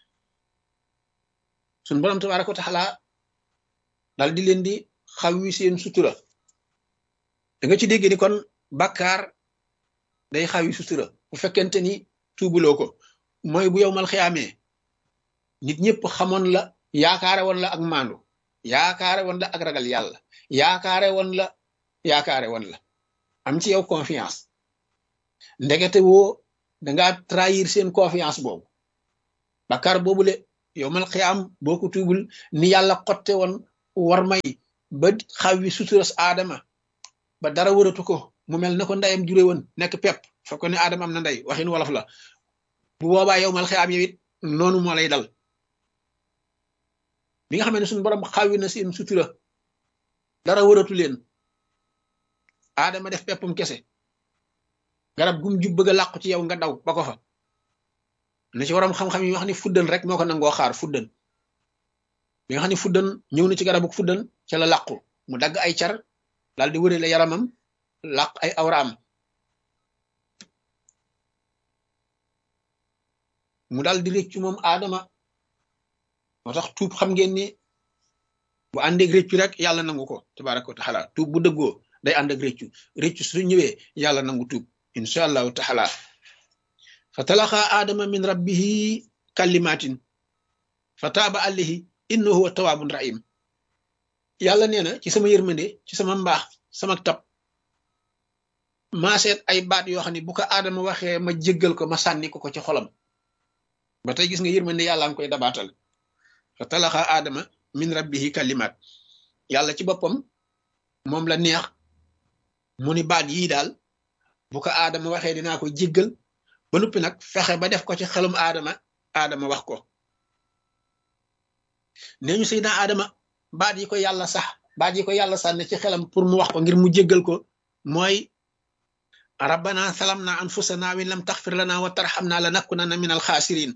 suñ borom tabaaraka wa taala dal di leen di xaw wi seen sutura da nga ci dégg ni kon bàkkaar day xaw wi sutura bu fekkente ni tuubuloo ko mooy bu yow mal xiyaamee nit ñëpp xamoon la yaakaare woon la ak maandu yaakaare woon la ak ragal yàlla yaakaare woon la yaakaare woon la am ci yow confiance ndekete woo dangaa trahir seen confiance boobu bakkaar boobule yow mal xiyaam boo ko tuubul ni yàlla xotte woon war may ba xaw wi suturas aadama ba dara wëratu ko mu mel na ko ndeyam jure woon nekk pepp fa ko ne aadama am na ndey waxin wolof la bu boobaa yow mal xiyaam yow it noonu moo lay dal bi nga xam ne suñu borom xawi na seen sutura dara wëratu leen aadama def peppam kese garab gum jub bëgg a làqu ci yow nga daw ba ko fa na ci waram xam-xam yi wax ni fuddan rek moo ko nangoo xaar fuddan bi nga xam ne fuddan ñëw na ci garabu fuddan ca la làqu mu dagg ay car daal di wërale yaramam làq ay awraam mu daal di réccu moom aadama moo tax tuub xam ngeen ni bu àndeeg réccu rek yàlla nangu ko tabaraka wa taala tuub bu dëggoo day ànd ak réccu réccu su ñëwee yàlla nangu tuub insha allahu taala fa talaqa aadama min rabbihi kalimatin fa taaba alayhi innahu huwa tawaabun rahim yàlla nee na ci sama yërmande ci sama mbaax sama tab maa seet ay baat yoo xam ne bu ko aadama waxee ma jéggal ko ma sànni ko ko ci xolam ba tey gis nga yërmande yàlla nga koy dabaatal fa talaqa aadama min rabbihi kalimat yàlla ci boppam moom la neex mu ni baat yii daal bu ko aadama waxee dinaa ko jéggal ba noppi nag fexe ba def ko ci xelum aadama aadama wax ko nee ñu Seydina aadama baat yi ko yàlla sax baat yi ko yàlla sànne ci xelam pour mu wax ko ngir mu jéggal ko mooy rabbana salamna anfusana wa in lam taxfir lana wa tarhamna lanakunanna min alxaasirin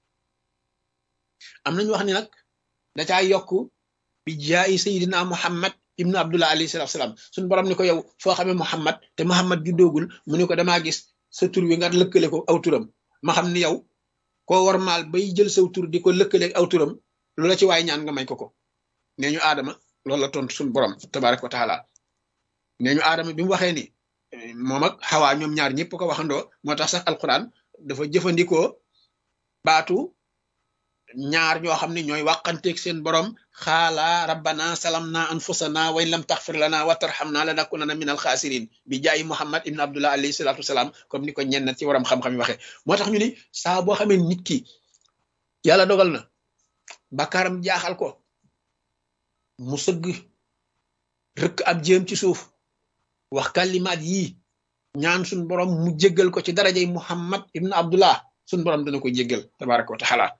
am nañu wax ni nag da caa yokk bi jaayi Seydina Muhammad ibnu Abdullah alayhi salatu salaam suñu borom ni ko yow foo xamee Muhammad te Muhammad juddoogul mu ni ko damaa gis sa tur wi nga lëkkale ko aw turam ma xam ni yow koo war maal bay jël saw tur di ko lëkkale aw turam loola ci waay ñaan nga may ko ko nee ñu aadama loolu la tontu suñu borom tabaraka wa taala nee ñu aadama bi mu waxee ni moom ak xawaa ñoom ñaar ñëpp ko waxandoo moo tax sax alquran dafa jëfandikoo baatu ñaar ñoo xam ne ñooy wàqanteeg seen borom xaala rabbana salamna anfusana wa in lam taxfir lana wa tarhamna lanakunanna min alxaasirin bi jaayi Muhammad ibn Abdullah alayhi salatu wasalaam comme ni ko ñenn ci waram xam-xam yi waxee moo tax ñu ni saa boo xamee nit ki yàlla dogal na bakkaaram jaaxal ko mu sëgg rëkk ab jéem ci suuf wax kalimaat yii ñaan suñ borom mu jéggal ko ci darajay Muhammad ibn Abdullah suñ borom dana ko jéggal tabaraka wa taala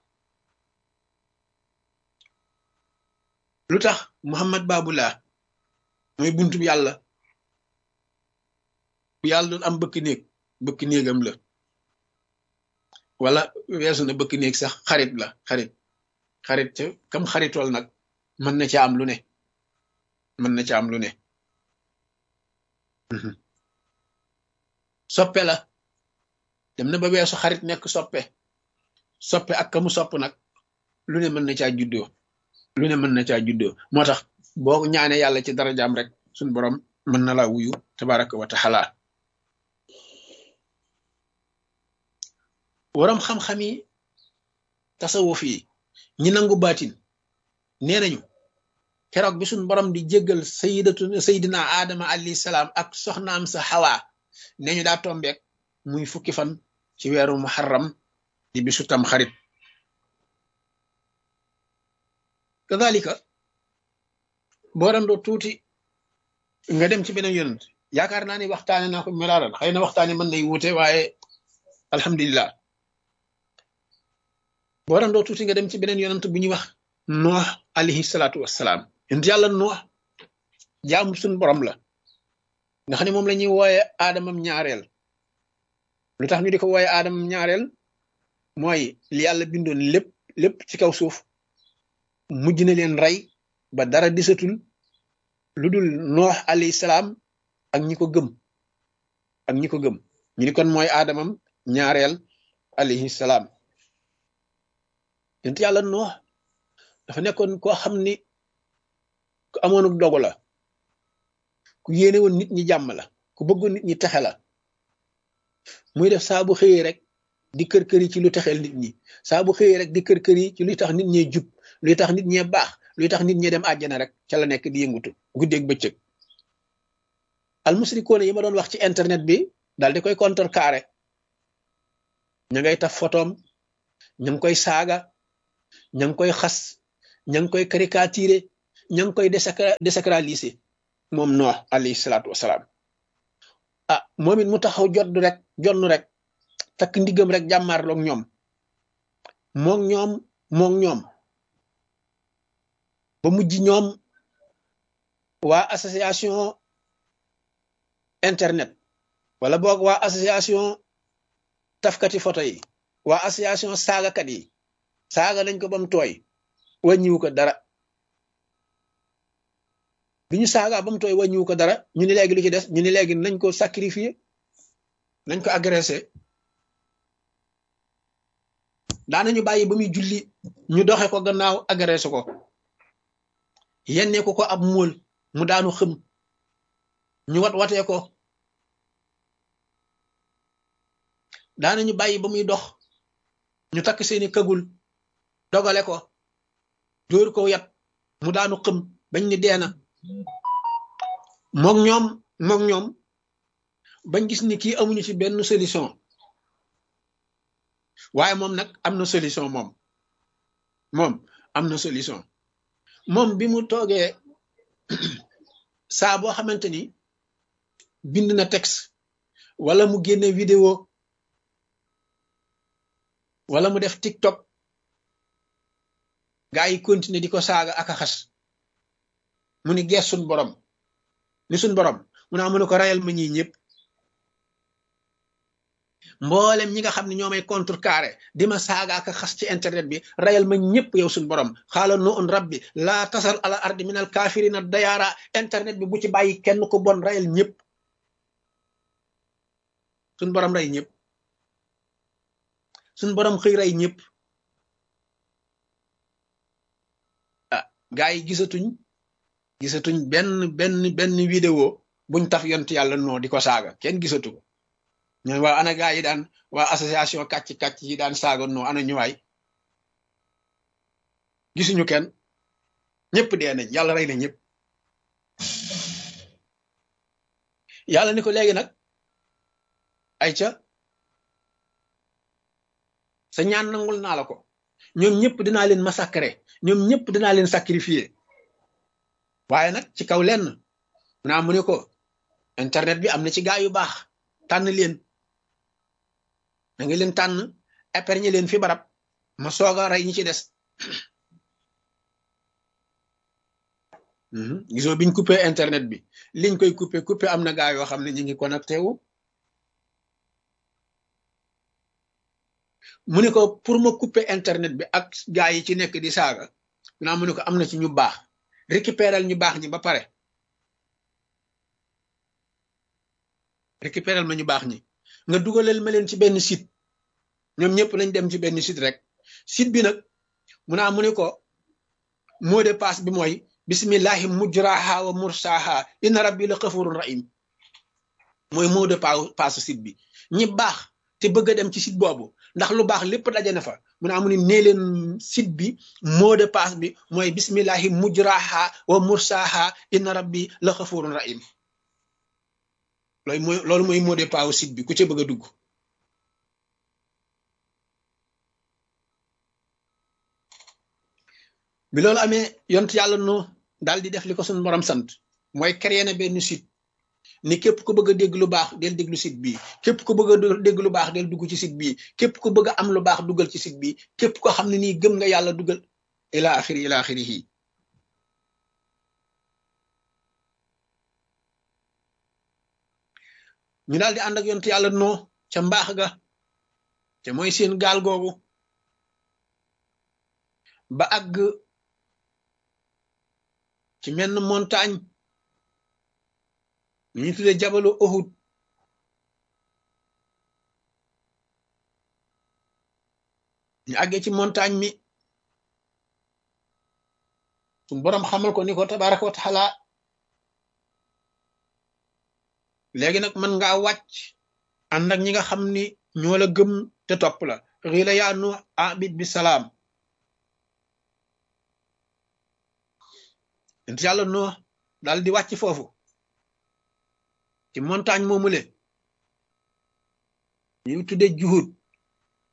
lu tax Muhammad Babullah mooy buntu bi yàlla bu yàlla doon am bëkk néeg bëkk néegam la wala weesu na bëkk néeg sax xarit la xarit xarit ca kam xaritool nag mën na ca am lu ne mën na ca am lu ne soppe la dem na ba weesu xarit nekk soppe soppe ak kamu sopp nag lu ne mën na caa juddoo lu ne mën na caa juddoo moo tax boo ñaanee yàlla ci darajaam rek suñ borom mën na laa wuyu tabaraka wa taala waram xam-xam yi tasawuf yi ñi nangu baatin nee nañu keroog bi suñ borom di jéggal sayidatu sayidina Adama alayhi salaam ak soxnaam sa Hawa nee ñu daa tombeek muy fukki fan ci weeru muharram di bisu tam xarit kadalika boo randoo tuuti nga dem ci beneen yonent yaakaar naa ni waxtaane naa ko melaaral xëy na waxtaane mën nay wuute waaye alhamdulillah boo randoo tuuti nga dem ci beneen yonent bu ñuy wax Nuux alayhi salaatu wassalaam yonent yàlla Nuux jaamu suñ borom la nga xam ne moom la ñuy wooye aadamam ñaareel lu tax ñu di ko wooye aadamam ñaareel mooy li yàlla bindoon lépp lépp ci kaw suuf mujj na leen rey ba dara disatul lu dul Nuux alayhi salaam ak ñi ko gëm ak ñi ko gëm ñu ni kon mooy aadamam ñaareel alayhi salaam yonent yàlla Nuux dafa nekkoon koo xam ni ku amoonuk dogu la ku yéene woon nit ñi jàmm la ku bëggoon nit ñi texe la muy def saa bu xëyee rek di kër kër yi ci lu texeel nit ñi saa bu xëyee rek di kër kër yi ci luy tax nit ñee jub luy tax nit ñee baax luy tax nit ñee dem àjjana rek ca la nekk di yëngutu guddeeg bëccëg al musrikoone yi ma doon wax ci internet bi daal di koy contrecarrer ña ngay taf photom ña ngi koy saaga ña ngi koy xas ña ngi koy caricaturé ña ngi koy désacraliser moom Noox alayhi salaatu wasalaam ah moom it mu taxaw jot rek jonn rek takk ndiggam rek jàmmaarloog ñoom moog ñoom moog ñoom ba mujj ñoom waa association internet wala boog waa association tafkati photo yi waa association saagakat yi saaga nañ ko ba mu tooy wàññiwu ko dara bi ñu saaga ba mu tooy wàññiwu ko dara ñu ni léegi lu ci des ñu ni léegi nañ ko sacrifier nañ ko agressé daanañu bàyyi ba muy julli ñu doxe ko gannaaw agressé ko yenne ko ko ab móol mu daanu xëm ñu wat watee ko daanañu bàyyi ba muy dox ñu takk seeni këgul dogale ko dóor ko yat mu daanu xëm bañ ni deena moog ñoom moog ñoom bañ gis ni kii amuñu ci benn solution waaye moom nag am na solution moom moom am na solution moom bi mu toogee saa boo xamante ni bind na texte wala mu génne vidéo wala mu def TikTok gaa yi continuer di ko saaga ak a xas mu ni gees suñ borom ni suñ borom mu naa mu ne ko rayal ma ñii ñëpp mboolem ñi nga xam ne ñoo may contrecarré di ma saaga ak a xas ci internet bi rayal ma ñëpp yow suñ borom xaala nu un rabbi laa tasar ala ardi minal kaafirina dayaara internet bi bu ci bàyyi kenn ko bon rayal ñëpp suñ borom ray ñëpp suñ borom xëy ray ñëpp ah gaa yi gisatuñ gisatuñ benn benn benn vidéo buñ taf yont yàlla noo di ko saaga kenn gisatu ko ñooy waa ana gaa yi daan waa association kàcc kàcc yi daan saaga noo ana ñuwaay gisuñu kenn ñëpp dee nañ yàlla rey na ñëpp yàlla ni ko léegi nag ay ca sa ñaan nangul naa la ko ñoom ñëpp dinaa leen massacrer ñoom ñëpp dinaa leen sacrifier waaye nag ci kaw lenn naa mu ne ko internet bi am na ci gaa yu baax tànn leen da nga leen tànn épargner leen fi barab ma soog a rey ñi ci des gisoo biñ coupé internet bi liñ koy coupé coupé am na gaa yoo xam ne ñu ngi connecté wu mu ne ko pour ma couper internet bi ak gaa yi ci nekk di saaga naa mu ne ko am na ci ñu baax récupéral ñu baax ñi ba pare récupéral ma ñu baax ñi nga dugalal ma leen ci benn site ñoom ñëpp nañ dem ci benn site rek site bi nag mu naa mu ne ko mot de passe bi mooy bismillahi mujraha wa mursaha inna rabbi la xafurun rahim mooy mot de passe site bi ñi baax te bëgg a dem ci site boobu ndax lu baax lépp daje na fa mu ne amu ni nee leen site bi mot de passe bi mooy bismillahi mujraha wa mursaha inna rabbi la xafurun rahim loolu mooy loolu mooy mot de passe site bi ku ca bëgg a dugg bi loolu amee yont yàlla no daal di def li ko suñu borom sant mooy créer na benn site ni képp ku bëgg a dégg lu baax del déglu site bii képp ku bëgg a dégg lu baax del dugg ci site bii képp ku bëgg a am lu baax duggal ci site bii képp ko xam ne nii gëm nga yàlla duggal ila axiri ila axirihi ñu daal di ànd ak yonent yàlla noo ca mbaax ga te mooy seen gaal googu ba àgg ci menn montagne ñu tuddee jabalu Uhud ñu àggee ci montagne mi suñu boroom xamal ko ni ko tabaraka wa taala léegi nag mën ngaa wàcc ànd ak ñi nga xam ni ñoo la gëm te topp la xiila yaa nu abid bi salaam ent yàlla noo daal di wàcc foofu ci montagne moomule ñu tudde juhud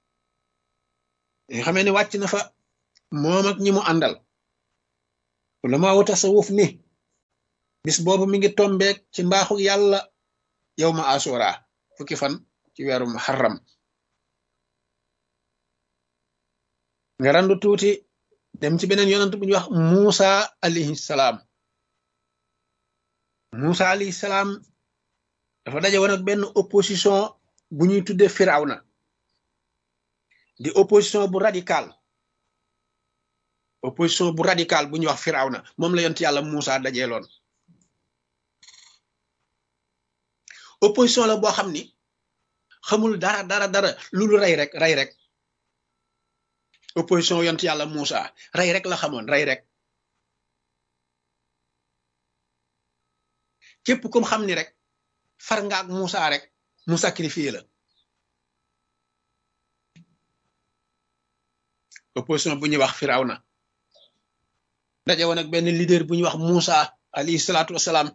nga xamee ne wàcc na fa moom ak ñi mu àndal la maa wata tasawuf ni bis boobu mi ngi tombeek ci mbaaxu yàlla yow ma asura fukki fan ci weeru muharram nga randu tuuti dem ci beneen yonant bu ñuy wax Muusa alayhi salaam Muusa alayhi salaam dafa daje woon ak benn opposition bu ñuy tuddee Firawna di opposition bu radical opposition bu radical bu ñuy wax Firawna moom la yonent yàlla Muusa dajeeloon opposition la boo xam ni xamul dara dara dara lu lu rey rek rey rek opposition yonent yàlla Muusa rey rek la xamoon rey rek képp kum xam ni rek far nga ak Muusa rek mu sacrifié la opposition bu ñuy wax Firawna daje woon ak benn leader bu ñuy wax Muusa alayhi salaatu wasalaam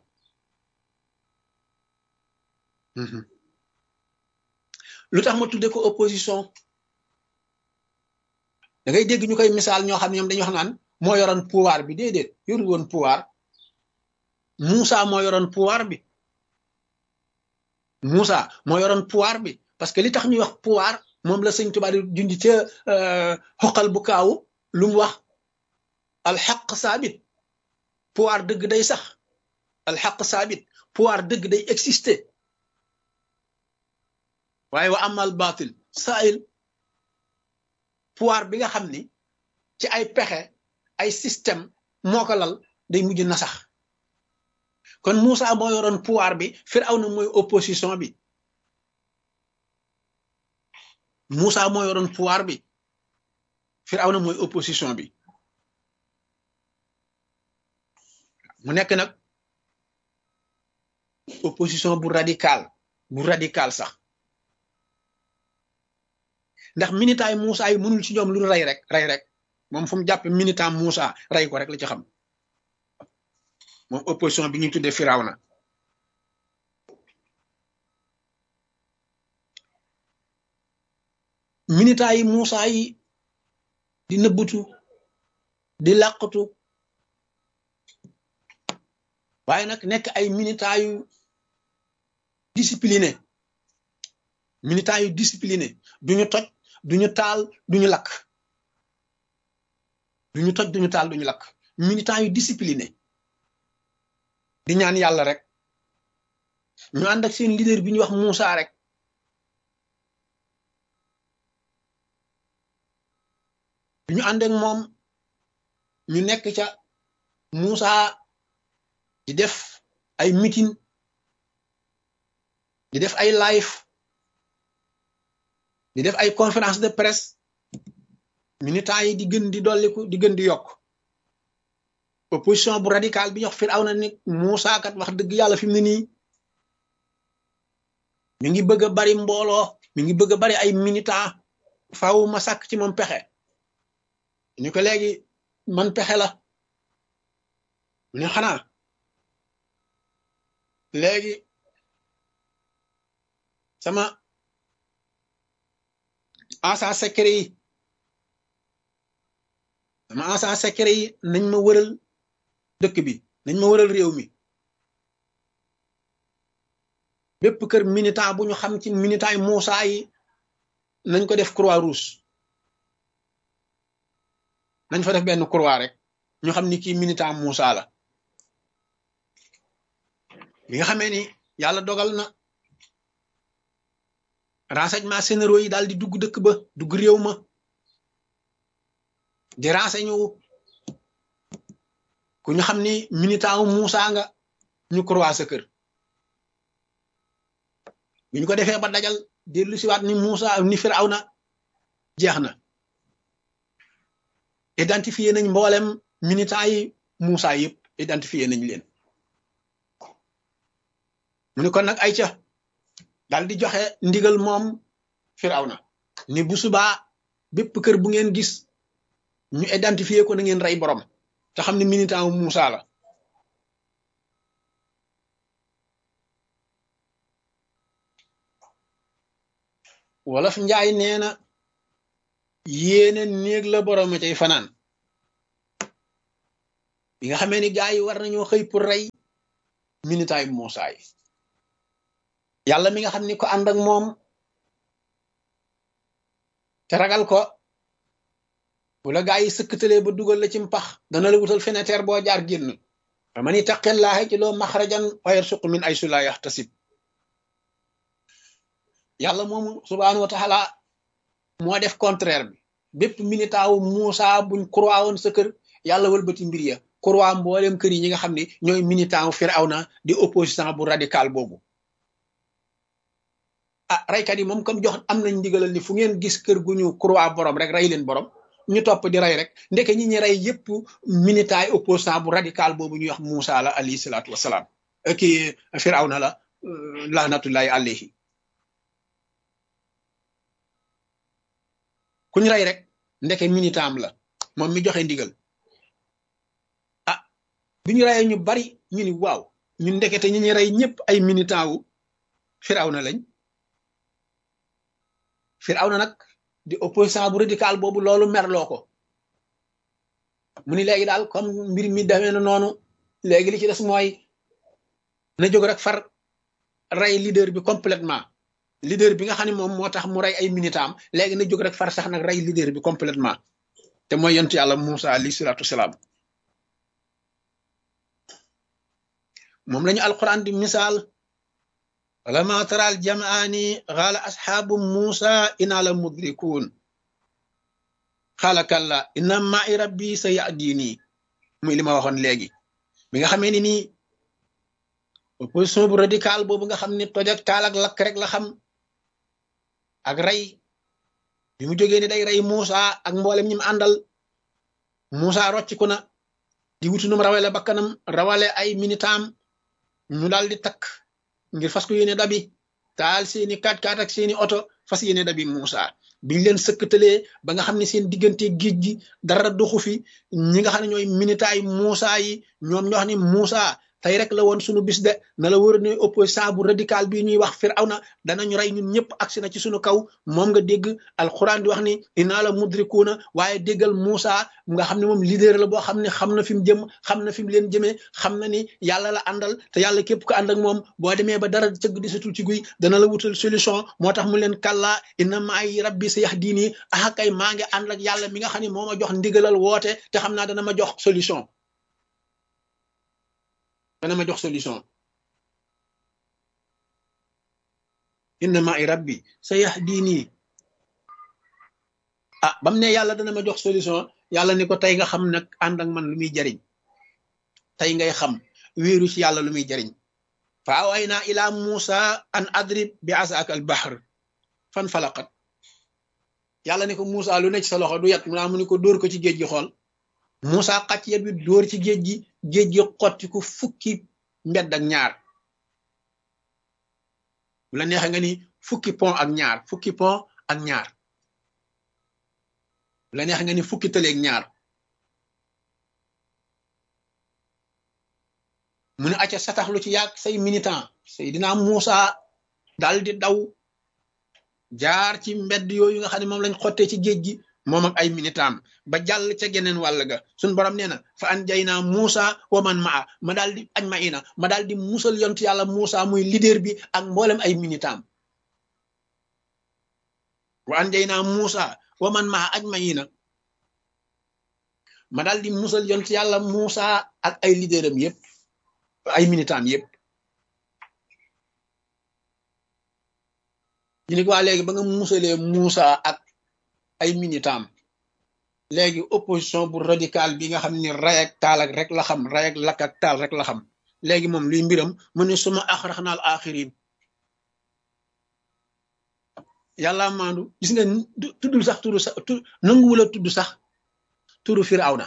lu tax ma tudde ko opposition da ngay dégg ñu koy misaal ñoo xam ne ñoom dañuy wax naan moo yoroon pouvoir bi déedéet yoru woon pouvoir Muusa moo yoroon pouvoir bi Muusa moo yoroon pouvoir bi parce que li tax ñuy wax pouvoir moom la sëñ Tuubaa di junj ca xoqal bu kaawu lu mu wax alxaq saabit pouvoir dëgg day sax alxaq saabit pouvoir dëgg day exister waaye wa amal baatil saayil pouvoir bi nga xam ni ci ay pexe ay système moo ko lal day mujj na sax kon Muusa moo yoroon pouvoir bi Firawna mooy opposition bi Muusa moo yoroon pouvoir bi Firawna mooy opposition bi mu nekk nag opposition bu radical bu radical sax ndax militaay Muusa yi mënul ci ñoom lu rey rek rey rek moom fu mu jàpp militant Muusa rey ko rek la ci xam moom opposition bi ñuy tuddee Firawna militant yi Muusa yi di nëbbutu di làqatu waaye nag nekk ay militant yu discipliné militant yu discipliné duñu toj duñu taal duñu lakk duñu toj duñu taal duñu lakk militant yu discipliné di ñaan yàlla rek ñu ànd ak seen leader bi ñuy wax Muusa rek bi ñu ànd ak moom ñu nekk ca Muusa di def ay meeting di def ay live di def ay conférence de presse militants yi di gën di dolliku di gën di yokk opposition bu radical bi ñox Firawna ni Muusa kat wax dëgg yàlla fi mu ne nii mi ngi bëgg a bari mbooloo mi ngi bëgg a bari ay militants faaw ma sàkk ci moom pexe ñu ko léegi man pexe la mu ne xanaa léegi sama agent secret yi sama agent secret yi nañ ma wëral dëkk bi nañ ma wëral réew mi bépp kër militant bu ñu xam ci militant yi Muusa yi nañ ko def croix rouge nañ fa def benn croix rek ñu xam ni kii militant Muusa la bi nga xamee ni yàlla dogal na renseignement généraux yi daal di dugg dëkk ba dugg réew ma di renseigné wu ku ñu xam ni militant wu Muusa nga ñu croix sa kër bi ñu ko defee ba dajal dellu siwaat ni Muusa ni Firawna jeex na identifié nañ mboolem militant yi Muusa yëpp identifié nañ leen mu ne kon nag ay ca daal di joxe ndigal moom Firawna ni bu subaa bépp kër bu ngeen gis ñu identifié ko na ngeen rey borom te xam ne militant wu Muusa la wolof njaay nee na yéene néeg la borom cay fanaan bi nga xamee ni gaa yi war nañoo xëy pour rey minitaay Muusa yi yàlla mi nga xam ni ko ànd ak moom te ragal ko bu la gaa yi sëkkatalee ba dugal la ci mpax dana la wutal fenêtre boo jaar génn fa man ittaqillaaha ci loo maxrajan wa yarsuqu min aysu laa yaxtasib yàlla moomu subhaanahu wa taala moo def contraire bi bépp minitaawu Muusa buñ croix woon sa kër yàlla wëlbati mbir ya croix mboolem kër yi ñi nga xam ne ñooy minitaawu Firawna di opposition bu radical boobu ah raykat yi moom comme jox am nañ ndigalal ni fu ngeen gis kër gu ñu croix borom rek rey leen borom ñu topp di rey rek ndeke ñi ñi rey yépp minitaay opposant bu radical boobu ñuy wax Muusa la alayhi salaatu wasalaam kii Firawna la lahnatullahi alayhi kuñ rey rek ndeke minitaam la moom mi joxe ndigal ah bi ñu reyee ñu bari ñu ni waaw ñun ndekete ñi ñi rey ñëpp ay militant wu Firawna lañ Firawna nag di opposant bu radical boobu loolu merloo ko mu ni léegi daal comme mbir mi demee na noonu léegi li ci des mooy na jóg rek far rey leader bi complètement leader bi nga xam ne moom moo tax mu rey ay militant léegi na jóg rek far sax nag rey leader bi complètement te mooy yonent yàlla Muusa alayhi salaatu wasalaam moom lañu alquran di misaal falamma tara al jam'aani qaala asxaabu Muusa inna la mudrikuun qaala kalla inna ma'i rabbi sayahdini muy li ma waxoon léegi bi nga xamee ni nii opposition bu radical boobu nga xam ne toj ak taal ak lakk rek la xam ak rey bi mu jógee ni day rey Muusa ak mboolem ñi mu àndal Muusa rocciku na di wutu num rawale bakkanam rawale ay minitam ñu daal di takk ngir fas ko yéene dabi taal seeni kat-kat ak seeni oto fas yéene dabi Muusa biñ leen sëkkatalee ba nga xam ne seen diggante géej gi dara doxu fi ñi nga xam ne ñooy minitaay Muusa yi ñoom ñoo xam ne Muusa tey rek la woon sunu bis de na la wër ne opposant bu radical bi ñuy wax Firawna danañu rey ñun ñëpp agsi na ci sunu kaw moom nga dégg alquran di wax ni inna la mudrikuuna waaye déggal Muusa nga xam ne moom leader la boo xam ne xam na fi mu jëm xam na fi mu leen jëmee xam na ni yàlla la àndal te yàlla képp ko ànd ak moom boo demee ba dara cëgg di satul ci guy dana la wutal solution moo tax mu leen kàllaa inna maay rabbi sayahdini ah kay maa ngi ànd ak yàlla mi nga xam ne moo ma jox ndigalal woote te xam naa dana ma jox solution dana ma jox solution inna ma'i rabbi sayahdini ah bam ne yàlla dana ma jox solution yàlla ni ko tey nga xam nag ànd ak man lu muy jariñ tey ngay xam wéeru ci yàlla lu muy jariñ fa awayna ila Musa an adrib bi asaka al bahr fan falaqat yàlla ni ko Musa lu nekk sa loxo du yat mu naa mu ni ko dóor ko ci géej gi xool Musa xacc yet bi dóor ci géej gi géej gi xotti ko fukki mbedd ak ñaar bu la neexee nga ni fukki pont ak ñaar fukki pont ak ñaar bu la neexee nga ni fukki tëleeg ñaar mu ne acca sataxlu ci yàgg say militant Seydina Musa daal di daw jaar ci mbedd yooyu nga xam ne moom lañ xottee ci géej gi moom ak ay militam ba jàll ca geneen wàll ga suñ borom nee na fa an jay naa Muusa wa man maa ma daal di añ ma ina ma daal di musal yontu yàlla Muusa muy leader bi ak mboolem ay militam wa an jay naa Muusa wa man maa añ ma ina ma daal di musal yontu yàlla Muusa ak ay leaderam yëpp ay militam yëpp ñu ne ko waa léegi ba nga musalee Muusa ak ay militam léegi opposition bu radical bi nga xam ne ray ak taal ak rek la xam ray ak lakk ak taal rek la xam léegi moom luy mbiram mu ne suma axraxna al axirin yàlla maandu gis nga tuddul sax turu sax tu nanguwula tudd sax turu Firawna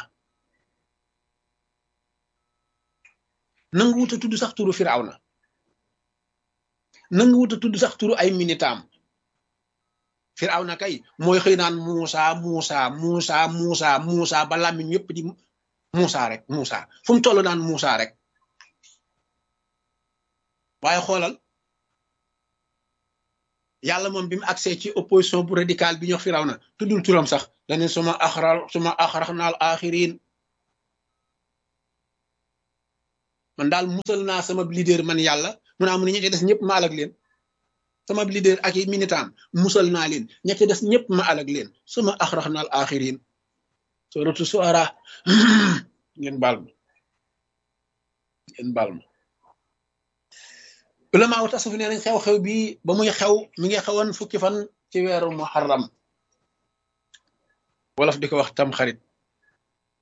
nanguwuta tudd sax turu Firawna nanguwuta tudd sax turu ay militam Firawna kay mooy xëy naan Muusa Muusa Muusa Muusa Muusa ba làmmiñ yëpp di Muusa rek Muusa fu mu toll naan Muusa rek waaye xoolal yàlla moom bi mu accès ci opposition bu radical bi ñu wax Firawna tuddul turam sax dane suma axra suma axraxnaal axirin man daal musal naa sama leader man yàlla mun naa mun ñi ci des ñëpp ma alag leen sama leader ak i militant musal naa leen ña ci des ñëpp ma alag leen suma axraxnaal axirin suratu suara ngeen baal ma ngeen baal ma ulama wu tasawuf nee nañ xew-xew bi ba muy xew mi ngi xewoon fukki fan ci weeru muharram wolof di ko wax tam xarit